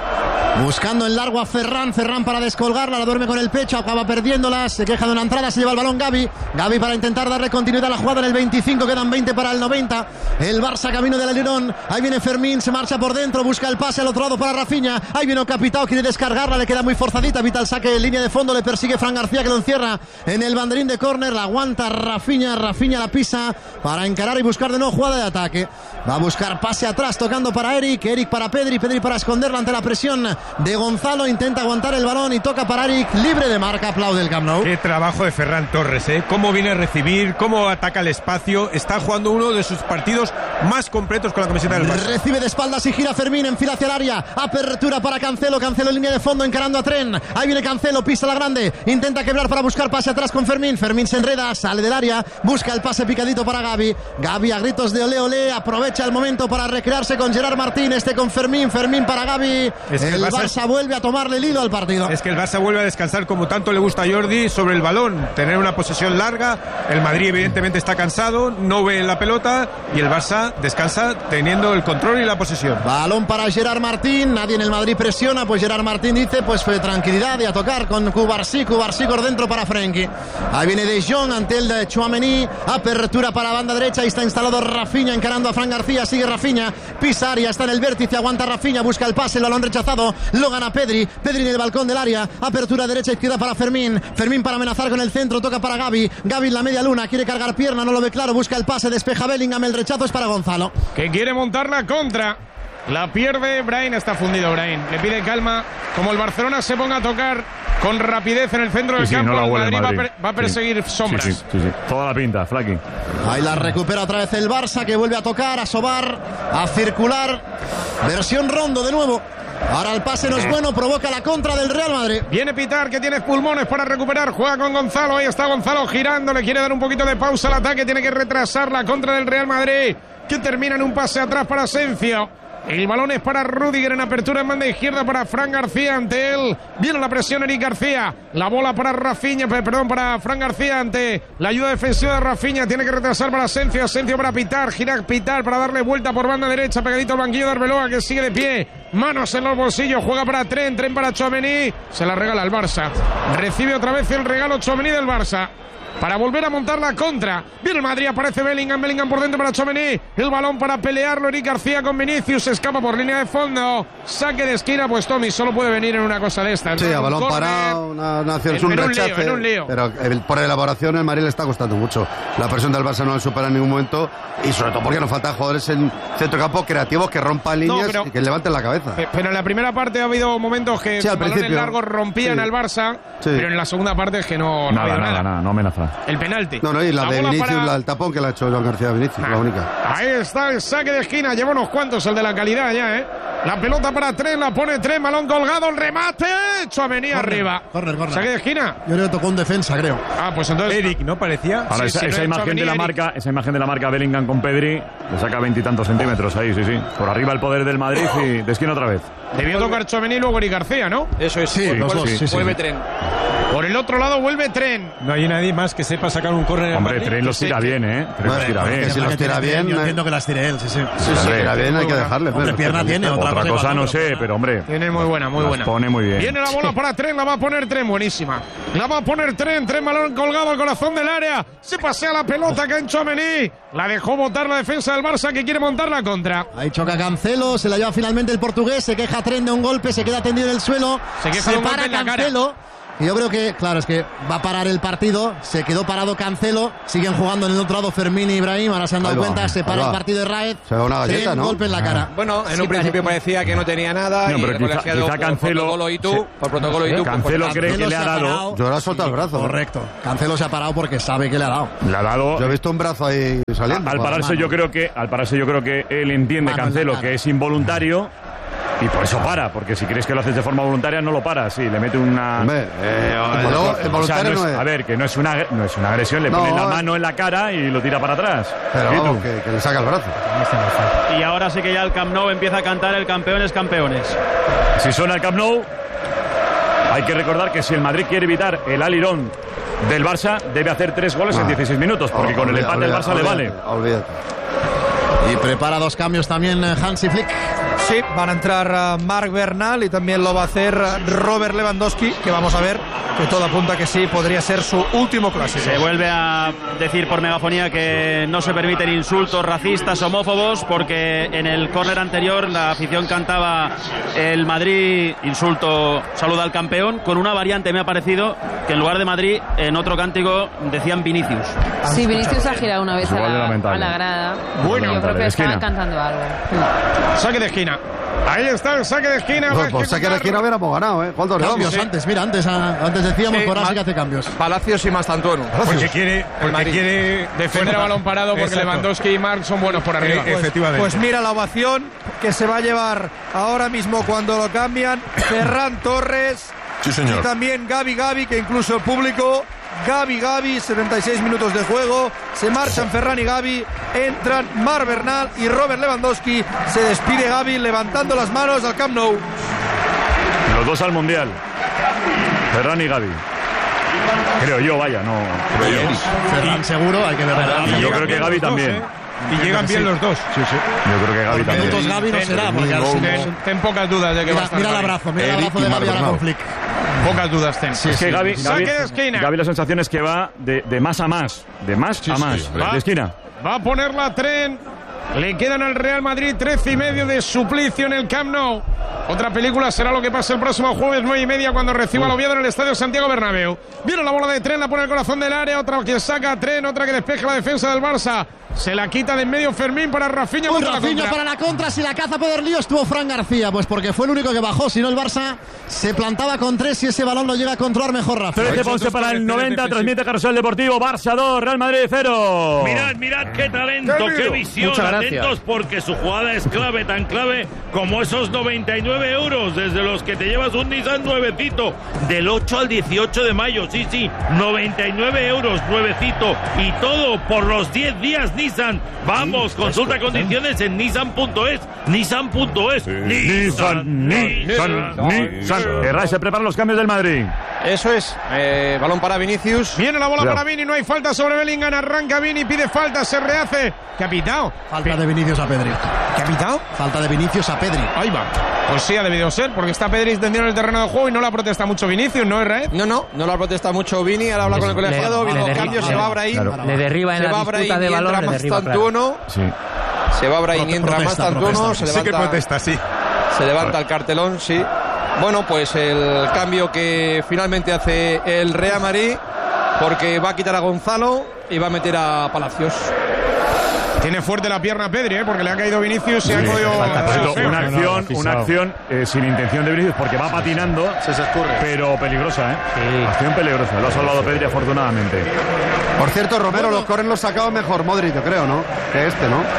Buscando el largo a Ferran para descolgarla, la duerme con el pecho, acaba perdiéndola, se queja de una entrada, se lleva el balón Gavi para intentar darle continuidad a la jugada en el 25, quedan 20 para el 90, el Barça camino del alerón, ahí viene Fermín, se marcha por dentro, busca el pase al otro lado para Rafinha, ahí viene Capitao, quiere descargarla, le queda muy forzadita, evita el saque en línea de fondo, le persigue Fran García que lo encierra en el banderín de córner, la aguanta Rafinha la pisa para encarar y buscar de nuevo jugada de ataque, va a buscar pase atrás, tocando para Eric para Pedri para esconderla ante la presión de Gonzalo, intenta aguantar el balón y toca para Eric, libre de marca, aplaude el Camp Nou. Qué trabajo de Ferran Torres, cómo viene a recibir, cómo ataca el espacio, está jugando uno de sus partidos más completos con la camiseta del Barça. Recibe de espaldas y gira Fermín, enfila hacia el área, apertura para Cancelo en línea de fondo, encarando a Tren, ahí viene Cancelo, pisa la grande, intenta quebrar para buscar pase atrás con Fermín se enreda, sale del área, busca el pase picadito para Gavi a gritos de olé, aprovecha el momento para recrearse con Gerard Martín, con Fermín para Gavi, el Barça vuelve a tomarle el hilo al partido. Es que el Barça vuelve a descansar como tanto le gusta a Jordi sobre el balón, tener una posesión larga, el Madrid evidentemente está cansado, no ve la pelota y el Barça descansa teniendo el control y la posesión. Balón para Gerard Martín, nadie en el Madrid presiona, pues Gerard Martín dice pues fue tranquilidad y a tocar con Cubarsí por dentro para Frenkie. Ahí viene De Jong ante el de Tchouaméni, apertura para la banda derecha, ahí está instalado Rafinha encarando a Fran García, sigue Rafinha, pisa área, está en el vértice, aguanta Rafinha, busca el pase, el balón rechazado, lo gana Pedri en el balcón del área, apertura derecha izquierda para Fermín para amenazar con el centro, toca para Gavi en la media luna, quiere cargar pierna, no lo ve claro, busca el pase, despeja Bellingham, el rechazo es para Gonzalo que quiere montar la contra, la pierde Brahim, está fundido Brahim, le pide calma, como el Barcelona se ponga a tocar con rapidez en el centro del campo, no el Madrid va a perseguir sombras. Sí. Toda la pinta, Flaky. Ahí la recupera otra vez el Barça, que vuelve a tocar, a sobar, a circular, versión Rondo de nuevo. Ahora el pase no es bueno, provoca la contra del Real Madrid. Viene Pitar, que tiene pulmones para recuperar, juega con Gonzalo, ahí está Gonzalo girando, le quiere dar un poquito de pausa al ataque, tiene que retrasar la contra del Real Madrid, que termina en un pase atrás para Asencio. El balón es para Rüdiger en apertura en banda izquierda para Fran García, ante él viene la presión Eric García, la bola para para Fran García ante la ayuda defensiva de Rafinha, tiene que retrasar para Asencio para Pitar, gira Pitar para darle vuelta por banda derecha, pegadito al banquillo de Arbeloa, que sigue de pie, manos en los bolsillos, juega para Tren para Tchouaméni, se la regala al Barça, recibe otra vez el regalo Tchouaméni del Barça para volver a montar la contra. Viene el Madrid, aparece Bellingham por dentro para Tchouaméni, el balón para pelearlo Eric García con Vinicius, se escapa por línea de fondo, saque de esquina, pues Tommy solo puede venir en una cosa de esta. Sí, a balón parado, una acción, un rechace, en un lío. Pero por elaboración el Madrid le está costando mucho. La presión del Barça no la supera en ningún momento y sobre todo porque nos faltan jugadores en centro campo creativos que rompan líneas y que levanten la cabeza. Pero en la primera parte ha habido momentos que al balones largos rompían al Barça, pero en la segunda parte es que no ha habido nada. No amenaza. El penalti. No, y la de Vinicius, el tapón que le ha hecho Joan García a Vinicius, la única. Ahí está el saque de esquina, lleva unos cuantos el de la calidad ya, La pelota para Tren, la pone Tren, balón colgado, el remate, Tchouaméni arriba. Corner. Saque de esquina. Yo creo que tocó un defensa, creo. Pues entonces Eric, ¿no parecía? Ahora esa imagen de la marca, Bellingham con Pedri, le saca 20 y tantos centímetros ahí, sí. Por arriba el poder del Madrid y de esquina otra vez. Debió tocar Tchouaméni y luego Eric García, ¿no? Eso es, sí, vuelve Tren. Por el otro lado vuelve Tren. No hay nadie más que sepa sacar un córner. Hombre, Tren los tira bien, ¿eh? Tren los tira bien. Si los tira bien, yo entiendo que las tire él, sí. Si tira bien hay que dejarle. Hombre, pierna tiene, otra cosa no sé, pero hombre. Tiene muy buena, muy buena. Pone muy bien. Viene la bola para Tren, la va a poner Tren, buenísima. La va a poner Tren, balón colgado al corazón del área. Se pasea la pelota que ha hecho Tchouaméni. La dejó botar la defensa del Barça que quiere montar la contra. Ahí choca Cancelo, se la lleva finalmente el portugués, se queja Tren de un golpe, se queda tendido en el suelo. Se para Cancelo. Y yo creo que, claro, es que va a parar el partido. Se quedó parado Cancelo. Siguen jugando en el otro lado Fermín y Ibrahim. Ahora se han dado cuenta. Se para el partido de Raed. Se da una galleta, ¿no? Un golpe en la cara. Bueno, en un principio parecía que no tenía nada. No, pero quizá Cancelo. Por protocolo y tú. Cancelo cree que le ha dado. Yo ahora solta el brazo. Correcto. Cancelo se ha parado porque sabe que le ha dado. Le ha dado. Yo he visto un brazo ahí saliendo. Al pararse yo creo que él entiende, Cancelo, que es involuntario. Y por eso para, porque si crees que lo haces de forma voluntaria no lo paras, sí, le mete una... voluntario a ver, que no es una agresión, le pone la mano en la cara y lo tira para atrás. Pero vamos, que le saca el brazo. Y ahora sí que ya el Camp Nou empieza a cantar el campeones, campeones. Si suena el Camp Nou, hay que recordar que si el Madrid quiere evitar el alirón del Barça, debe hacer 3 goles en 16 minutos, porque con el empate el Barça le vale. Olvídate. Y prepara 2 cambios también Hansi Flick. Sí, van a entrar Marc Bernal y también lo va a hacer Robert Lewandowski, que vamos a ver, que todo apunta que sí, podría ser su último clásico. Se vuelve a decir por megafonía que no se permiten insultos racistas, homófobos, porque en el córner anterior la afición cantaba el Madrid, insulto, saluda al campeón, con una variante me ha parecido que en lugar de Madrid, en otro cántico decían Vinicius. Sí, Vinicius ha girado una vez a la grada. Bueno, yo creo que estaba cantando algo. Saque de esquina. Ahí está el saque de esquina. Pues saque de esquina hubiéramos ganado, ¿eh? ¿Cuántos cambios antes? Mira, antes decíamos por ahora sí que hace cambios. Palacios y Mastantuono. Porque quiere defender a balón parado porque Lewandowski y Marc son buenos por arriba. Efectivamente. Pues mira la ovación que se va a llevar ahora mismo cuando lo cambian Ferran Torres. Sí, señor. Y también Gavi, que incluso el público... Gavi, 76 minutos de juego, se marchan Ferran y Gavi, entran Marc Bernal y Robert Lewandowski, se despide Gavi levantando las manos al Camp Nou. Los dos al Mundial, Ferran y Gavi. Creo yo, vaya, no. Ferran seguro, hay que ver. Y yo creo que Gavi también. Y llegan bien los dos. Sí. Yo creo que Gavi también. Minutos Gavi no será, porque ten pocas dudas de que va a estar. Mira el abrazo de Gavi ahora con Flick. Pocas dudas ten. Es que Gavi, saque de esquina. Gavi la sensación es que va de más a más. De más a más. De esquina. Va a poner la Tren. Le quedan al Real Madrid 13,5 de suplicio en el Camp Nou. Otra película será lo que pasa el próximo jueves 9:30 cuando reciba al Oviedo en el Estadio Santiago Bernabéu. Viene la bola de Tren, la pone al corazón del área, otra que saca a Tren, otra que despeja la defensa del Barça. Se la quita de en medio Fermín para Rafinha. Rafinha para la contra, si la caza Pedro Lío estuvo Fran García, pues porque fue el único que bajó, si no el Barça se plantaba con 3 y ese balón lo llega a controlar mejor Rafa. 13 Ponce para el 90, transmite Carrusel Deportivo, Barça 2, Real Madrid 0. Mirad qué talento, qué visión, atentos porque su jugada es clave, tan clave como esos 99 euros desde los que te llevas un Nissan nuevecito, del 8 al 18 de mayo, sí, 99 euros, nuevecito, y todo por los 10 días Nissan. Vamos, consulta condiciones en Nissan.es. Nissan. Herrera, se preparan los cambios del Madrid. Eso es, balón para Vinicius. Viene la bola para Vini, no hay falta sobre Bellingham, arranca Vini, pide falta, se rehace. ¿Qué ha pitado? Falta de Vinicius a Pedri. ¿Qué ha pitado? Falta de Vinicius a Pedri. Ahí va. Pues sí, ha debido ser, porque está Pedri extendido en el terreno de juego y no la protesta mucho Vinicius, ¿no, Israel? No la protesta mucho Vini, ahora habla con el colegiado, viendo cambios, se va Brahim. Le derriba en la disputa de balón, le derriba, Se va Brahim y entra Mastantuono, se levanta. Sí que protesta, sí. Se levanta el cartelón, sí. Bueno, pues el cambio que finalmente hace el Real Madrid, porque va a quitar a Gonzalo y va a meter a Palacios. Tiene fuerte la pierna Pedri, porque le ha caído Vinicius y ha podido... Una acción sin intención de Vinicius, porque va patinando, se escurre, pero peligrosa, acción peligrosa, lo ha salvado Pedri afortunadamente. Por cierto, Romero, los corners los sacado mejor Modric, yo creo, ¿no? Que ¿no?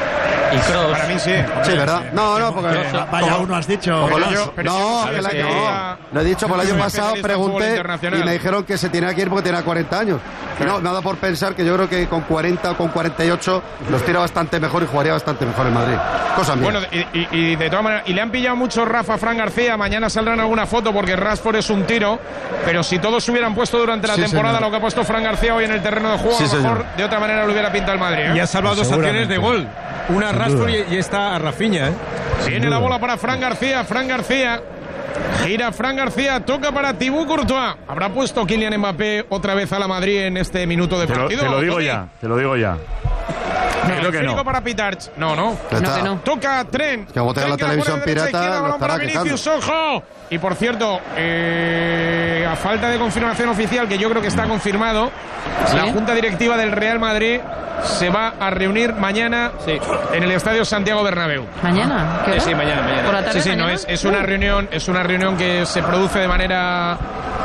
Y Kroos. Para mí sí. Sí, ¿verdad? No, porque... Vaya uno has dicho. No, lo he dicho, por el año pasado pregunté y me dijeron que se tenía que ir porque tenía 40 años. Y no, nada por pensar que yo creo que con 40 o con 48 los tira bastante mejor y jugaría bastante mejor en Madrid. Cosa mía. Bueno, y de todas maneras, y le han pillado mucho Rafa a Fran García. Mañana saldrán alguna foto porque Rashford es un tiro. Pero si todos se hubieran puesto durante la temporada lo que ha puesto Fran García hoy en el terreno de juego, a lo mejor de otra manera lo hubiera pintado el Madrid. Y ha salvado dos acciones de gol. Una a Rashford y esta a Rafinha. Viene la bola para Fran García. Fran García. Gira Fran García, toca para Thibaut Courtois. ¿Habrá puesto Kylian Mbappé otra vez a la Madrid en este minuto de partido? Te lo digo ya. Creo que no. Para Pitarch. No. Toca Trent. Que como tenga la televisión pirata, lo estará quejando. ¡Ojo! Y por cierto, a falta de confirmación oficial, que yo creo que está confirmado, la Junta Directiva del Real Madrid se va a reunir mañana en el Estadio Santiago Bernabéu. ¿Mañana? ¿Qué hora? Sí, mañana. ¿Por la tarde? Sí, no, es una reunión que se produce de manera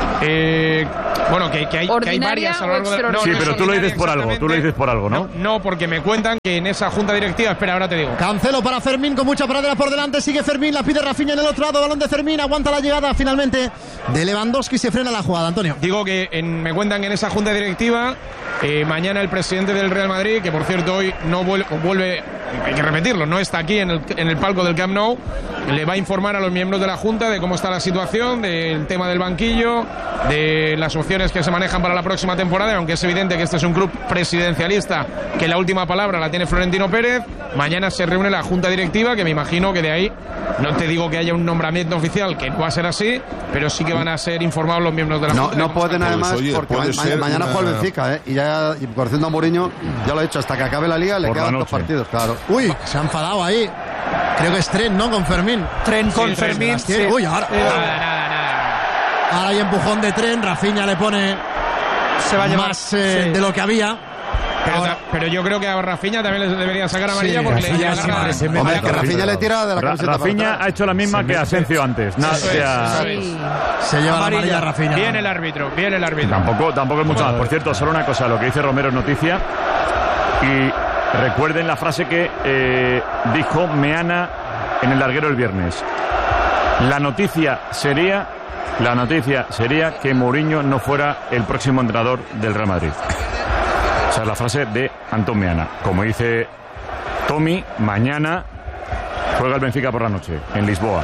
que hay varias a lo largo de sí, pero tú lo dices por algo, ¿no? No, porque me cuentan que en esa junta directiva, espera, ahora te digo. Cancelo para Fermín con mucha pradera por delante, sigue Fermín, la pide Rafinha en el otro lado, balón de Fermín, aguanta la llegada finalmente de Lewandowski, se frena la jugada, Antonio. Digo que me cuentan que en esa junta directiva mañana el presidente del Real Madrid, que por cierto hoy no vuelve, hay que repetirlo, no está aquí en el palco del Camp Nou, le va a informar a los miembros de la junta de cómo está la situación, del tema del banquillo, de las opciones que se manejan para la próxima temporada, aunque es evidente que este es un club presidencialista, que la última palabra la tiene Florentino Pérez. Mañana se reúne la junta directiva, que me imagino que de ahí, no te digo que haya un nombramiento oficial, que no va a ser así, pero sí que van a ser informados los miembros de la junta. No pueden además, porque mañana juega el Benfica, y ya, conociendo a Mourinho, ya lo he dicho, hasta que acabe la liga le quedan 2 partidos, claro. Uy, se ha enfadado ahí. Creo que es Trent, ¿no? Con Fermín. Trent con Fermín. Sí. Uy, ahora. Ahora hay empujón de Trent. Rafinha le pone. Se va a llevar más de lo que había. Pero yo creo que a Rafinha también le debería sacar amarilla porque que Rafinha le tira de la camiseta. Rafinha ha hecho la misma que Asensio antes. Se lleva la amarilla a Rafinha. Viene el árbitro. Tampoco es mucho más. Por cierto, solo una cosa, lo que dice Romero es noticia. Y recuerden la frase que dijo Meana en el larguero el viernes. La noticia sería que Mourinho no fuera el próximo entrenador del Real Madrid. Esa es la frase de Antón Meana. Como dice Tommy, mañana juega el Benfica por la noche en Lisboa.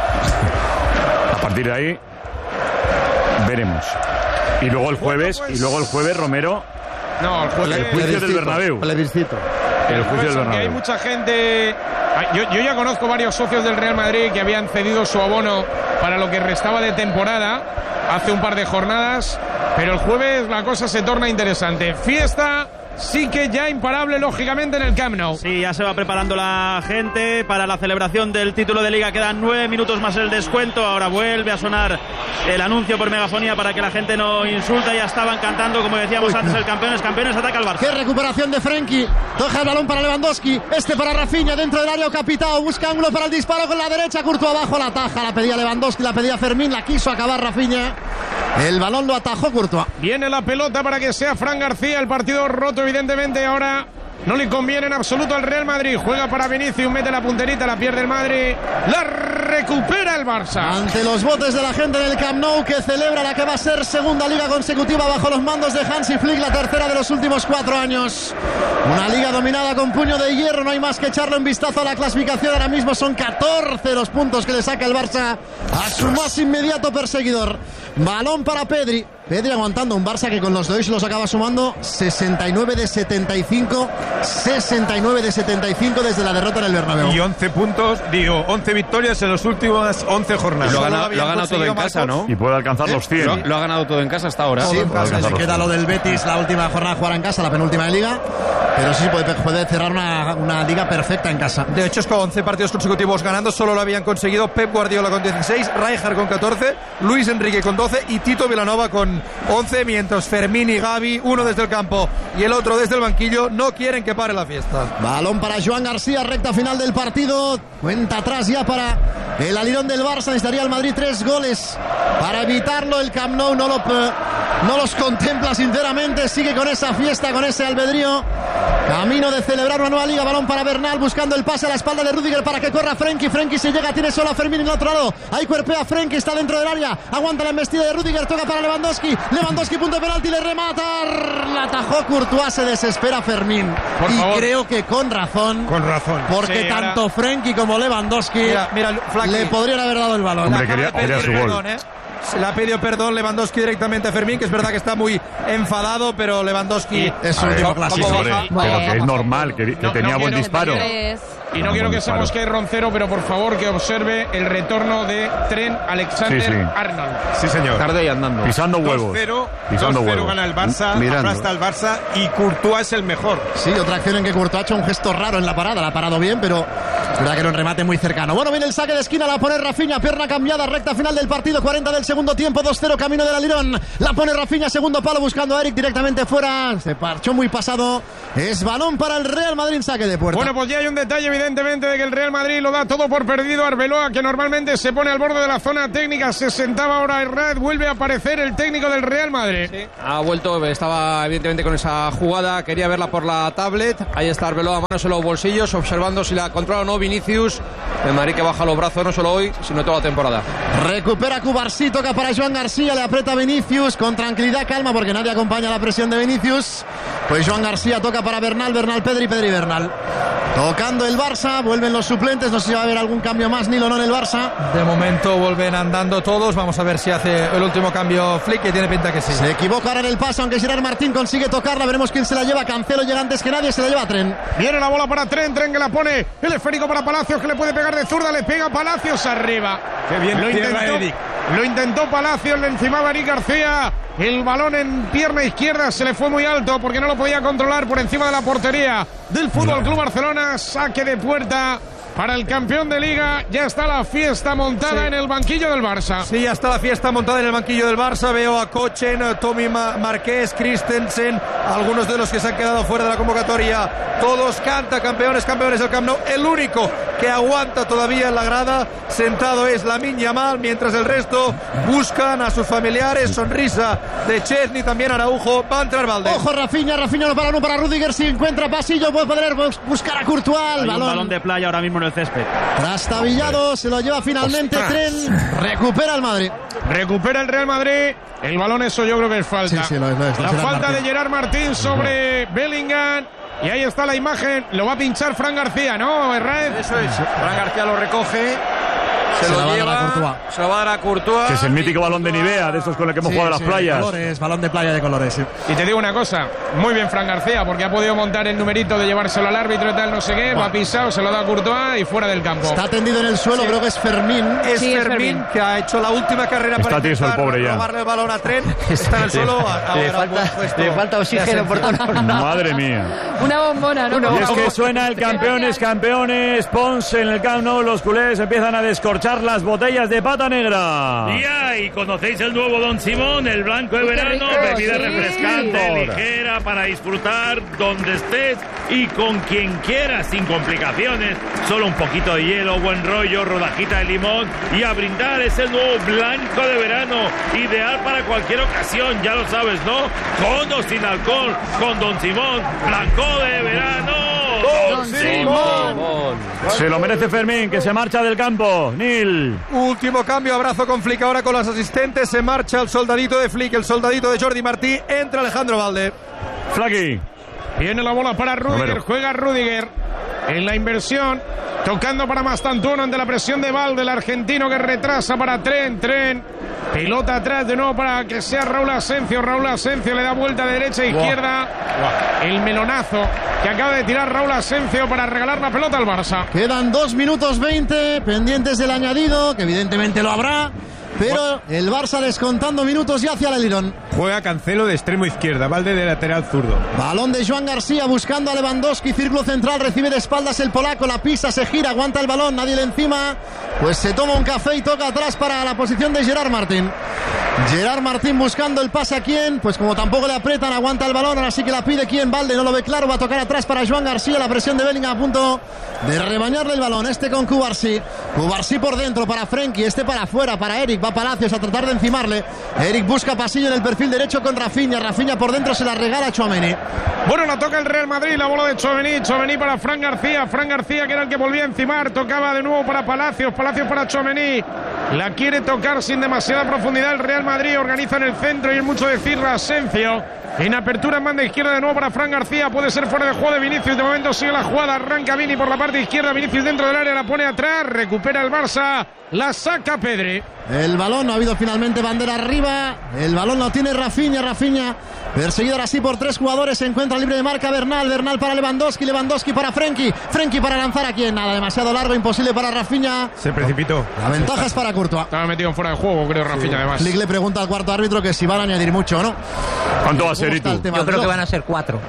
A partir de ahí veremos. Y luego el jueves, Romero. No, el jueves. El juicio del Bernabéu. El juicio del Bernabéu. Hay mucha gente. Yo ya conozco varios socios del Real Madrid que habían cedido su abono para lo que restaba de temporada hace un par de jornadas, pero el jueves la cosa se torna interesante. Fiesta sí que ya imparable, lógicamente, en el Camp Nou. Sí, ya se va preparando la gente para la celebración del título de Liga. Quedan 9 minutos más el descuento. Ahora vuelve a sonar el anuncio por megafonía para que la gente no insulta. Ya estaban cantando, como decíamos antes, el campeones, ataca al Barça. Qué recuperación de Frenkie. Toca el balón para Lewandowski. Para Rafinha, dentro del área Capitao. Busca ángulo para el disparo con la derecha. Courtois abajo, la taja. La pedía Lewandowski, la pedía Fermín. La quiso acabar Rafinha. El balón lo atajó Courtois. Viene la pelota para que sea Fran García. El partido roto, evidentemente, ahora no le conviene en absoluto al Real Madrid. Juega para Vinicius, mete la punterita, la pierde el Madrid. La recupera el Barça. Ante los botes de la gente del Camp Nou, que celebra la que va a ser segunda liga consecutiva bajo los mandos de Hansi Flick, la tercera de los últimos 4 años. Una liga dominada con puño de hierro, no hay más que echarle un vistazo a la clasificación. Ahora mismo son 14 los puntos que le saca el Barça a su más inmediato perseguidor. Balón para Pedri. Pedri aguantando un Barça que con los de hoy se los acaba sumando 69 de 75. 69 de 75 desde la derrota en el Bernabéu. Y 11 puntos, 11 victorias en las últimas 11 jornadas. Lo ha ganado todo en casa, ¿no? Y puede alcanzar los 100. Lo ha ganado todo en casa hasta ahora. Sí, se queda lo del Betis, la última jornada jugar en casa, la penúltima de Liga. Pero sí puede cerrar una liga perfecta en casa. De hecho, es con 11 partidos consecutivos ganando. Solo lo habían conseguido Pep Guardiola con 16, Rijkaard con 14, Luis Enrique con 12 y Tito Vilanova con con 11, mientras Fermín y Gavi, uno desde el campo y el otro desde el banquillo, no quieren que pare la fiesta. Balón para Joan García, recta final del partido. Cuenta atrás ya para el alirón del Barça. Necesitaría el Madrid 3 goles para evitarlo. El Camp Nou no los contempla sinceramente. Sigue con esa fiesta, con ese albedrío. Camino de celebrar una nueva liga. Balón para Bernal, buscando el pase a la espalda de Rüdiger para que corra Frenkie. Frenkie se llega, tiene solo a Fermín en el otro lado. Ahí cuerpea Frenkie, está dentro del área. Aguanta la embestida de Rüdiger, toca para Lewandowski. Lewandowski, punto de penalti, le remata. La atajó Courtois, se desespera Fermín. Por favor. Creo que con razón. Con razón. Porque sí, tanto Frenkie como Lewandowski le podrían haber dado el balón. Hombre, quería su gol. Se le ha pedido perdón Lewandowski directamente a Fermín, que es verdad que está muy enfadado, pero Lewandowski es un tipo clásico. Pero que es normal, que tenía buen disparo. Y no quiero que se mosquee Roncero, pero por favor que observe el retorno de Trent Alexander-Arnold. Sí, señor. Tarde y andando. Pisando huevos. 2-0 gana el Barça, aplasta el Barça y Courtois es el mejor. Sí, otra acción en que Courtois ha hecho un gesto raro en la parada. La ha parado bien, pero es verdad que era un remate muy cercano. Bueno, viene el saque de esquina, la pone Rafinha, pierna cambiada, recta final del partido, 40 del segundo tiempo, 2-0, camino del alirón. La pone Rafinha, segundo palo, buscando a Eric directamente fuera. Se parchó muy pasado. Es balón para el Real Madrid, saque de puerta. Bueno, pues ya hay un detalle evidentemente de que el Real Madrid lo da todo por perdido. Arbeloa, que normalmente se pone al borde de la zona técnica, se sentaba ahora Herrad, vuelve a aparecer el técnico del Real Madrid. Sí. Ha vuelto, estaba evidentemente con esa jugada, quería verla por la tablet. Ahí está Arbeloa, manos en los bolsillos, observando si la controla o no Vinicius. El Madrid que baja los brazos no solo hoy, sino toda la temporada. Recupera Cubarsí, toca para Joan García, le aprieta Vinicius con tranquilidad, calma, porque nadie acompaña la presión de Vinicius. Pues Joan García toca para Bernal, Pedri, Bernal. Tocando el Barça, vuelven los suplentes, no sé si va a haber algún cambio más, Nilo, no en el Barça. De momento vuelven andando todos, vamos a ver si hace el último cambio Flick, que tiene pinta que sí. Se equivoca ahora en el paso, aunque Gerard Martín consigue tocarla, veremos quién se la lleva. Cancelo llega antes que nadie, se la lleva Trent. Viene la bola para Trent que la pone, el esférico para Palacios, que le puede pegar de zurda, le pega Palacios arriba. Qué bien lo intentó Palacios, le encimaba Eric García. El balón en pierna izquierda se le fue muy alto porque no lo podía controlar por encima de la portería del Fútbol Club Barcelona. Saque de puerta para el campeón de Liga. Ya está la fiesta montada en el banquillo del Barça. Sí, ya está la fiesta montada en el banquillo del Barça. Veo a Kochen, Tommy Marqués, Christensen, algunos de los que se han quedado fuera de la convocatoria. Todos canta campeones del Camp Nou. El único que aguanta todavía en la grada sentado es Lamine Yamal, mientras el resto buscan a sus familiares. Sonrisa de Chesney, también Araujo. Va a entrar Valde. Ojo, Rafinha no para uno para Rüdiger. Si encuentra pasillo puede poder buscar a Courtois. Hay un balón de playa ahora mismo en el césped. Trastabillado, se lo lleva finalmente Trent. Recupera el Madrid. Recupera el Real Madrid. El balón, eso yo creo que es falta. Sí, lo es. La falta de Gerard Martín sobre Bellingham. Y ahí está la imagen. Lo va a pinchar Fran García, ¿no, Herrera? Eso es. Fran García lo recoge. Se lo lleva, se lo va a dar a Courtois. Que es el mítico balón de Nivea, de estos con el que hemos jugado a las playas. Colores, balón de playa de colores, sí. Y te digo una cosa, muy bien Fran García, porque ha podido montar el numerito de llevárselo al árbitro y tal, no sé qué, va pisado, se lo da a Courtois y fuera del campo. Está tendido en el suelo, creo que es Fermín. Es Fermín, que ha hecho la última carrera para intentar robarle el balón a Trent. Está en el suelo. Le falta oxígeno por todos. Madre mía. Una bombona, ¿no? Y es que suena el campeones, Pons en el Camp Nou. Los culés empiezan a descorchar las botellas de pata negra. Y conocéis el nuevo Don Simón, el blanco de verano, bebida refrescante, ligera para disfrutar donde estés y con quien quieras, sin complicaciones, solo un poquito de hielo, buen rollo, rodajita de limón y a brindar. Es el nuevo blanco de verano, ideal para cualquier ocasión, ya lo sabes, ¿no? Con o sin alcohol, con Don Simón, blanco de verano. Don Simón. Se lo merece Fermín, que se marcha del campo. Nil. Último cambio, abrazo con Flick ahora con los asistentes. Se marcha el soldadito de Flick, el soldadito de Jordi Martí. Entra Alejandro Valde. Flaqui. Viene la bola para Rüdiger, juega Rüdiger en la inversión, tocando para Mastantuono ante la presión de Valde, el argentino que retrasa para Trent. Pelota atrás de nuevo para que sea Raúl Asencio le da vuelta de derecha a izquierda. El melonazo que acaba de tirar Raúl Asencio para regalar la pelota al Barça. Quedan 2 minutos 20 pendientes del añadido, que evidentemente lo habrá. Pero el Barça descontando minutos ya hacia el alirón. Juega Cancelo de extremo izquierda, Valde de lateral zurdo. Balón de Joan García buscando a Lewandowski, círculo central, recibe de espaldas el polaco, la pisa, se gira, aguanta el balón, nadie le encima. Pues se toma un café y toca atrás para la posición de Gerard Martín. Gerard Martín buscando el pase a quién, pues como tampoco le aprietan, aguanta el balón, ahora sí que la pide quién, Valde no lo ve claro, va a tocar atrás para Joan García, la presión de Bellingham a punto de rebañarle el balón, con Cubarsí por dentro para Frenkie, para afuera, para Eric, va Palacios a tratar de encimarle, Eric busca pasillo en el perfil derecho con Rafinha por dentro se la regala a Tchouaméni. Bueno, la toca el Real Madrid, la bola de Tchouaméni para Fran García que era el que volvía a encimar, tocaba de nuevo para Palacios para Tchouaméni, la quiere tocar sin demasiada profundidad el Real Madrid, organiza en el centro y es mucho decir Asensio, en apertura en banda izquierda de nuevo para Fran García, puede ser fuera de juego de Vinicius, de momento sigue la jugada, arranca Vini por la parte izquierda, Vinicius dentro del área, la pone atrás, recupera el Barça, la saca Pedri. El balón, no ha habido finalmente bandera arriba, el balón lo tiene Rafinha, perseguido ahora sí por 3 jugadores, se encuentra libre de marca Bernal para Lewandowski para Frenkie para lanzar a quién, nada, demasiado largo, imposible para Rafinha. Se precipitó. La ventaja es para Courtois. Estaba metido en fuera de juego, creo, Rafinha además. Flick le pregunta al cuarto árbitro que si van a añadir mucho o no. ¿Cuánto va a ser, Itu? Yo creo que van a ser 4.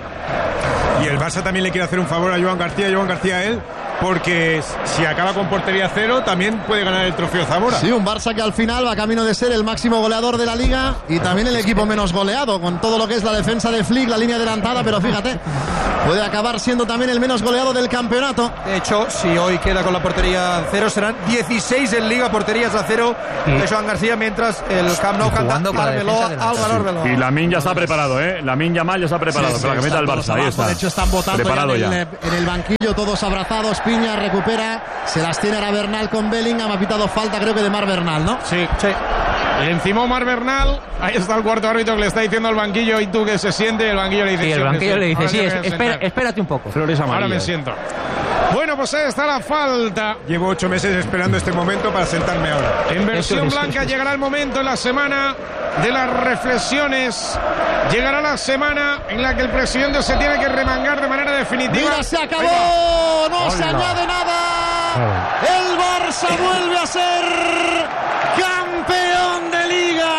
Y el Barça también le quiere hacer un favor a Joan García a él, porque si acaba con portería 0 también puede ganar el trofeo Zamora. Sí, un Barça que al final va camino de ser el máximo goleador de la Liga y también el equipo menos goleado, con todo lo que es la defensa de Flick, la línea adelantada, pero fíjate, puede acabar siendo también el menos goleado del campeonato. De hecho, si hoy queda con la portería 0, serán 16 en Liga, porterías a 0 de Joan García, mientras el Camp Nou canta Arbeloa, Álvaro Arbeloa. Y Lamine ya está preparado, Lamine Yamal ya está preparado, para que meta el Barça, ahí está. De hecho, están votando en el banquillo, todos abrazados. Piña recupera, se las tiene ahora Bernal con Bellingham, ha pitado falta creo que de Mar Bernal, ¿no? Sí. Le encimó Mar Bernal, ahí está el cuarto árbitro que le está diciendo al banquillo, ¿y tú qué se siente? Y el banquillo le dice... Sí, el banquillo le dice, espérate un poco. Flores amarillas. Ahora me siento. Bueno, pues ahí está la falta. Llevo 8 meses esperando este momento para sentarme ahora. En versión blanca llegará el momento en la semana de las reflexiones. Llegará la semana en la que el presidente se tiene que remangar de manera definitiva. ¡Mira, se acabó! ¡No se añade nada! El Barça vuelve a ser campeón de Liga.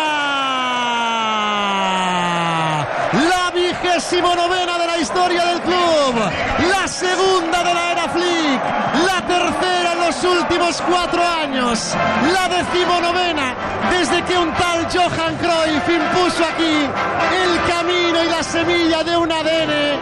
La 29ª de la historia del club. La segunda de la era Flick. La tercera en los últimos 4 años. La 19ª desde que un tal Johan Cruyff impuso aquí el camino y la semilla de un ADN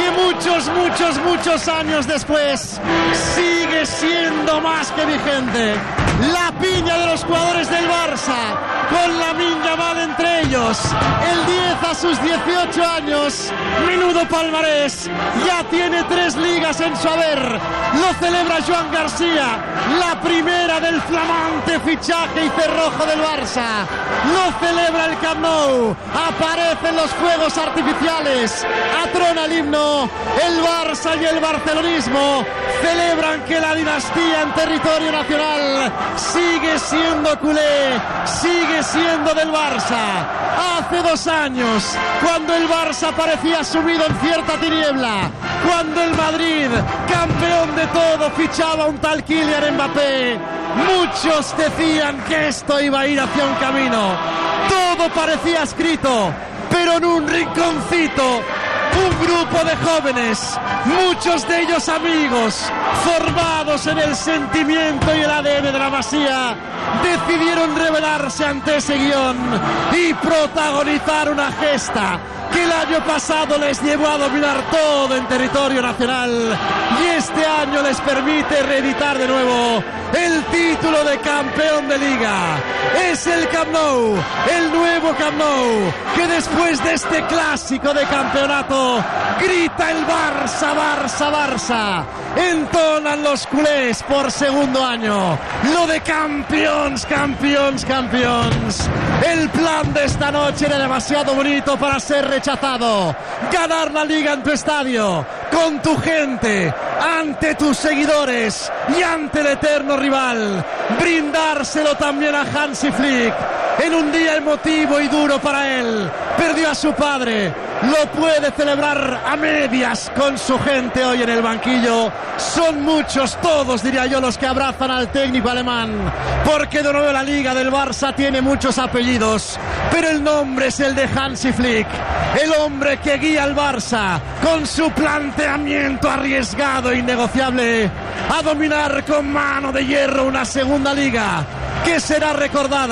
que muchos años después sigue siendo más que vigente. La piña de los jugadores del Barça, con Lamine Yamal entre ellos, el 10 a sus 18 años, menudo palmarés, ya tiene 3 ligas en su haber, lo celebra Joan García, la primera del flamante fichaje y cerrojo del Barça, lo celebra el Camp Nou, aparecen los fuegos artificiales, atrona el himno, el Barça y el barcelonismo celebran que la dinastía en territorio nacional sigue siendo culé, sigue siendo del Barça. Hace 2 años, cuando el Barça parecía sumido en cierta tiniebla, cuando el Madrid, campeón de todo, fichaba un tal Kylian Mbappé, muchos decían que esto iba a ir hacia un camino. Todo parecía escrito, pero en un rinconcito, un grupo de jóvenes, muchos de ellos amigos, formados en el sentimiento y el ADN de la Masía, decidieron rebelarse ante ese guión y protagonizar una gesta que el año pasado les llevó a dominar todo en territorio nacional y este año les permite reeditar de nuevo el título de campeón de Liga. Es el Camp Nou, el nuevo Camp Nou, que después de este clásico de campeonato grita el Barça, Barça, Barça. Entonan los culés por segundo año lo de campeones, campeones, campeones. El plan de esta noche era demasiado bonito para ser rechazado. Ganar la Liga en tu estadio, con tu gente, ante tus seguidores y ante el eterno rival. Brindárselo también a Hansi Flick en un día emotivo y duro para él. Perdió a su padre, lo puede celebrar a medias con su gente hoy en el banquillo. Son muchos, todos diría yo, los que abrazan al técnico alemán, porque de nuevo la Liga del Barça tiene muchos apellidos, pero el nombre es el de Hansi Flick, el hombre que guía al Barça con su planteamiento arriesgado e innegociable a dominar con mano de hierro una segunda Liga que será recordada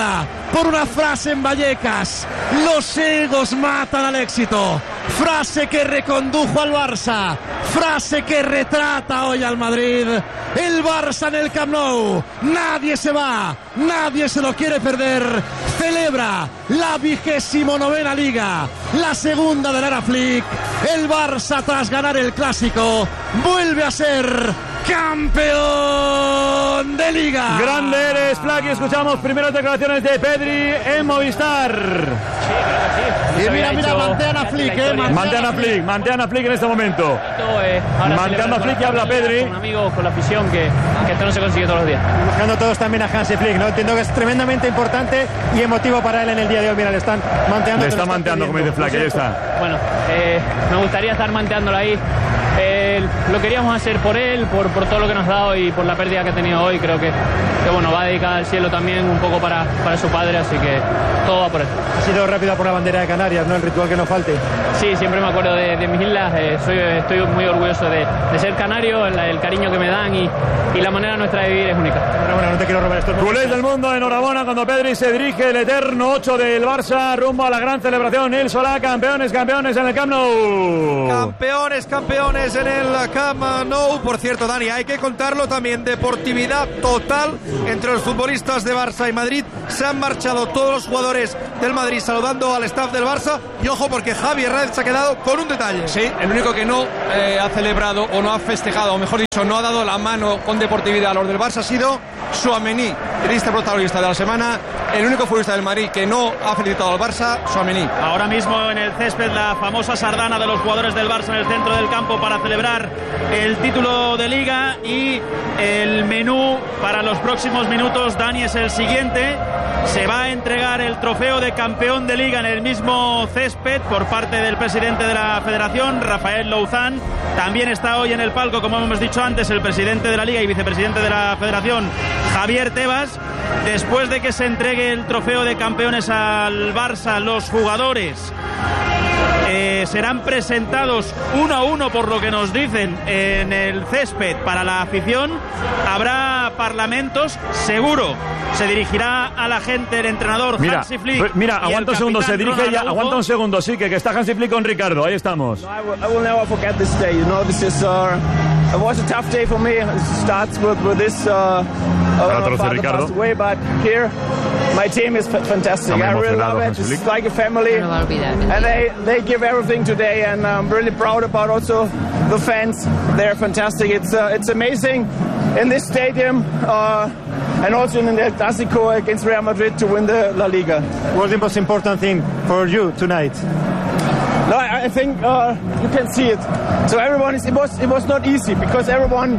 por una frase en Vallecas: los egos matan al éxito. Frase que recondujo al Barça, frase que retrata hoy al Madrid. El Barça en el Camp Nou, nadie se va, nadie se lo quiere perder. Celebra la 29ª Liga, la segunda de la era Flick. El Barça, tras ganar el Clásico, vuelve a ser campeón de Liga. Grande eres, Flack, y escuchamos primeras declaraciones de Pedri en Movistar. Y mira, mantean a Flick, mantean a Flick en este momento. Mantean a Flick y habla Pedri. Con amigos, con la afición, que esto no se consigue todos los días. Buscando todos también a Hansi Flick, ¿no? Entiendo que es tremendamente importante y emotivo para él en el día de hoy. Mira, le están manteando. Le está manteando, como dice Flack, ahí está. Bueno, me gustaría estar manteándolo ahí. Lo queríamos hacer por él, por todo lo que nos ha dado y por la pérdida que ha tenido hoy. Creo que bueno, va dedicada al cielo también un poco para su padre, así que todo va por él. Ha sido rápida por la bandera de Canarias, ¿no? El ritual que no falte. Sí, siempre me acuerdo de mis islas. Estoy muy orgulloso de ser canario, el cariño que me dan y la manera nuestra de vivir es única. Bueno, no te quiero robar esto. Culés del mundo, enhorabuena cuando Pedri se dirige, el eterno 8 del Barça, rumbo a la gran celebración. Il Solà, campeones en el Camp Nou. Campeones en el Camp Nou. Por cierto, Dani, hay que contarlo también, deportividad total entre los futbolistas de Barça y Madrid. Se han marchado todos los jugadores del Madrid saludando al staff del Barça, y ojo porque Javi Hernández se ha quedado con un detalle. Sí, el único que no ha celebrado o no ha festejado, o mejor dicho, no ha dado la mano con deportividad a los del Barça ha sido Tchouaméni, triste protagonista de la semana, el único futbolista del Madrid que no ha felicitado al Barça, Tchouaméni. Ahora mismo en el césped la famosa sardana de los jugadores del Barça en el centro del campo para celebrar el título de Liga, y el menú para los próximos minutos, Dani, es el siguiente. Se va a entregar el trofeo de campeón de Liga en el mismo césped por parte del presidente de la Federación, Rafael Louzán. También está hoy en el palco, como hemos dicho antes, el presidente de la Liga y vicepresidente de la Federación, Javier Tebas. Después de que se entregue el trofeo de campeones al Barça, los jugadores serán presentados uno a uno, por lo que nos dicen, en el césped para la afición. Habrá parlamentos, seguro. Se dirigirá a la gente el entrenador Hansi Flick. Mira, aguanta un segundo, se dirige ya, aguanta un segundo, sí, que está Hansi Flick con Ricardo, ahí estamos. I will never forget this day. You know, this is it was a tough day for me. It starts with this father passed away, but here my team is fantastic. I really love it. It's like a family, and they give everything today, and I'm really proud about also the fans. They're fantastic. It's amazing in this stadium. And also in the Clásico against Real Madrid to win the La Liga. What's the most important thing for you tonight? No, I think you can see it. So everyone it was not easy because everyone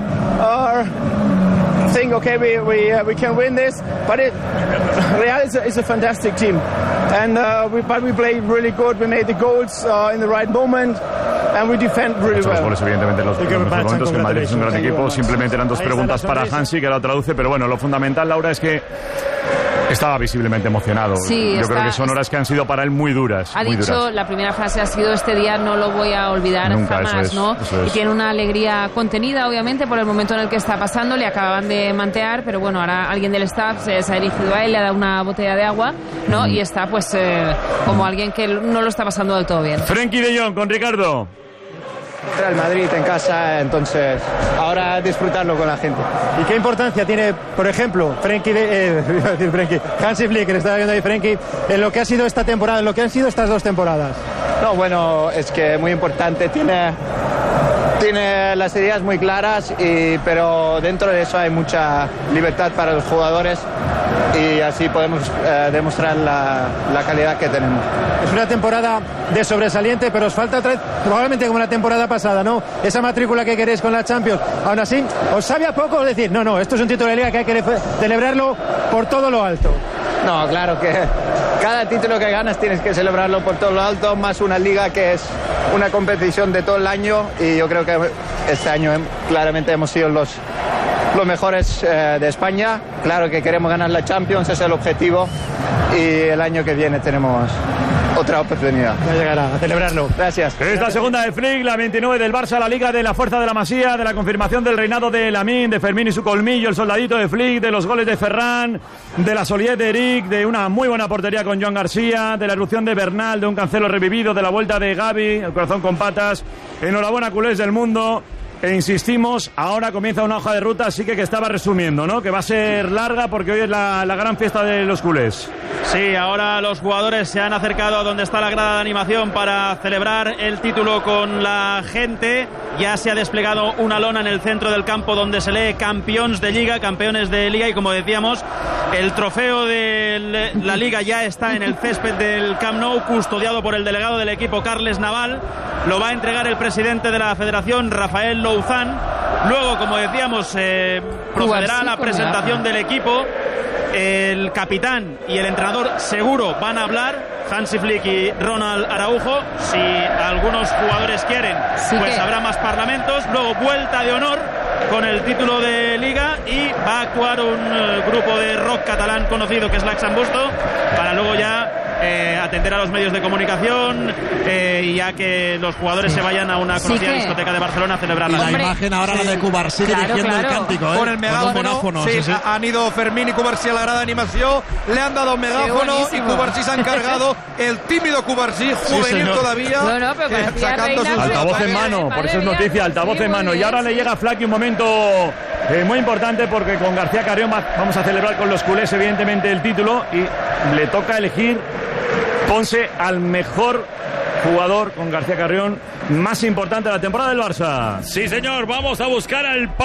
think okay we can win this, but Real is a fantastic team, and we played really good. We made the goals in the right moment. And we defend really well. Por eso, evidentemente, los momentos que Madrid es un gran equipo. Simplemente eran dos preguntas para Hansi, que la traduce, pero bueno, lo fundamental, Laura, es que estaba visiblemente emocionado. Sí, yo creo que son horas que han sido para él muy duras. Ha dicho, la primera frase ha sido: este día no lo voy a olvidar nunca, jamás, ¿no? Y tiene una alegría contenida, obviamente, por el momento en el que está pasando. Le acababan de mantear, pero bueno, ahora alguien del staff se ha dirigido a él, le ha dado una botella de agua, ¿no? Y está, pues, como alguien que no lo está pasando del todo bien. Frenkie de Jong con Ricardo. Contra el Madrid en casa, entonces ahora disfrutarlo con la gente. ¿Y qué importancia tiene, por ejemplo, Hansi Flick, que le estaba viendo ahí Frenkie, en lo que ha sido esta temporada, en lo que han sido estas dos temporadas? No, bueno, es que es muy importante, tiene las ideas muy claras, pero dentro de eso hay mucha libertad para los jugadores y así podemos demostrar la calidad que tenemos. Es una temporada de sobresaliente, pero os falta otra vez, probablemente como la temporada pasada, ¿no? Esa matrícula que queréis con la Champions. Aún así, ¿os sabe a poco decir, no, esto es un título de Liga que hay que celebrarlo por todo lo alto? No, claro que cada título que ganas tienes que celebrarlo por todo lo alto, más una Liga que es una competición de todo el año, y yo creo que este año claramente hemos sido los mejores de España. Claro que queremos ganar la Champions, ese es el objetivo, y el año que viene tenemos otra oportunidad. Ya llegará a celebrarlo. Gracias. Esta segunda de Flick, la 29 del Barça, la Liga de la Fuerza de la Masía, de la confirmación del reinado de Lamine, de Fermín y su colmillo, el soldadito de Flick, de los goles de Ferran, de la solidez de Eric, de una muy buena portería con Joan García, de la erupción de Bernal, de un Cancelo revivido, de la vuelta de Gavi, el corazón con patas. Enhorabuena, culés del mundo. E insistimos, ahora comienza una hoja de ruta, así que estaba resumiendo, ¿no? Que va a ser larga porque hoy es la gran fiesta de los culés. Sí, ahora los jugadores se han acercado a donde está la grada de animación para celebrar el título con la gente. Ya se ha desplegado una lona en el centro del campo donde se lee campeones de Liga, y como decíamos, el trofeo de la Liga ya está en el césped del Camp Nou, custodiado por el delegado del equipo, Carles Naval. Lo va a entregar el presidente de la Federación, Rafael Louzán. Luego, como decíamos, procederá a la presentación del equipo. El capitán y el entrenador seguro van a hablar, Hansi Flick y Ronald Araujo. Si algunos jugadores quieren, pues habrá más parlamentos. Luego vuelta de honor con el título de Liga y va a actuar un grupo de rock catalán conocido que es L'Axambusto, para luego ya atender a los medios de comunicación y ya que los jugadores se vayan a una conocida discoteca de Barcelona a celebrar la imagen ahora la de Cubarsí dirigiendo el cántico, con el megáfono. Han ido Fermín y Cubarsí a la grada de animación, le han dado un megáfono y Cubarsí se ha encargado, el tímido Cubarsí, juvenil todavía, sacando sus altavoz en mano, por eso es noticia, altavoz en mano. Y ahora le llega a Flaky un momento muy importante porque con García Carrión vamos a celebrar con los culés evidentemente el título y le toca elegir Ponce al mejor jugador con García Carrión más importante de la temporada del Barça. Sí, señor, vamos a buscar al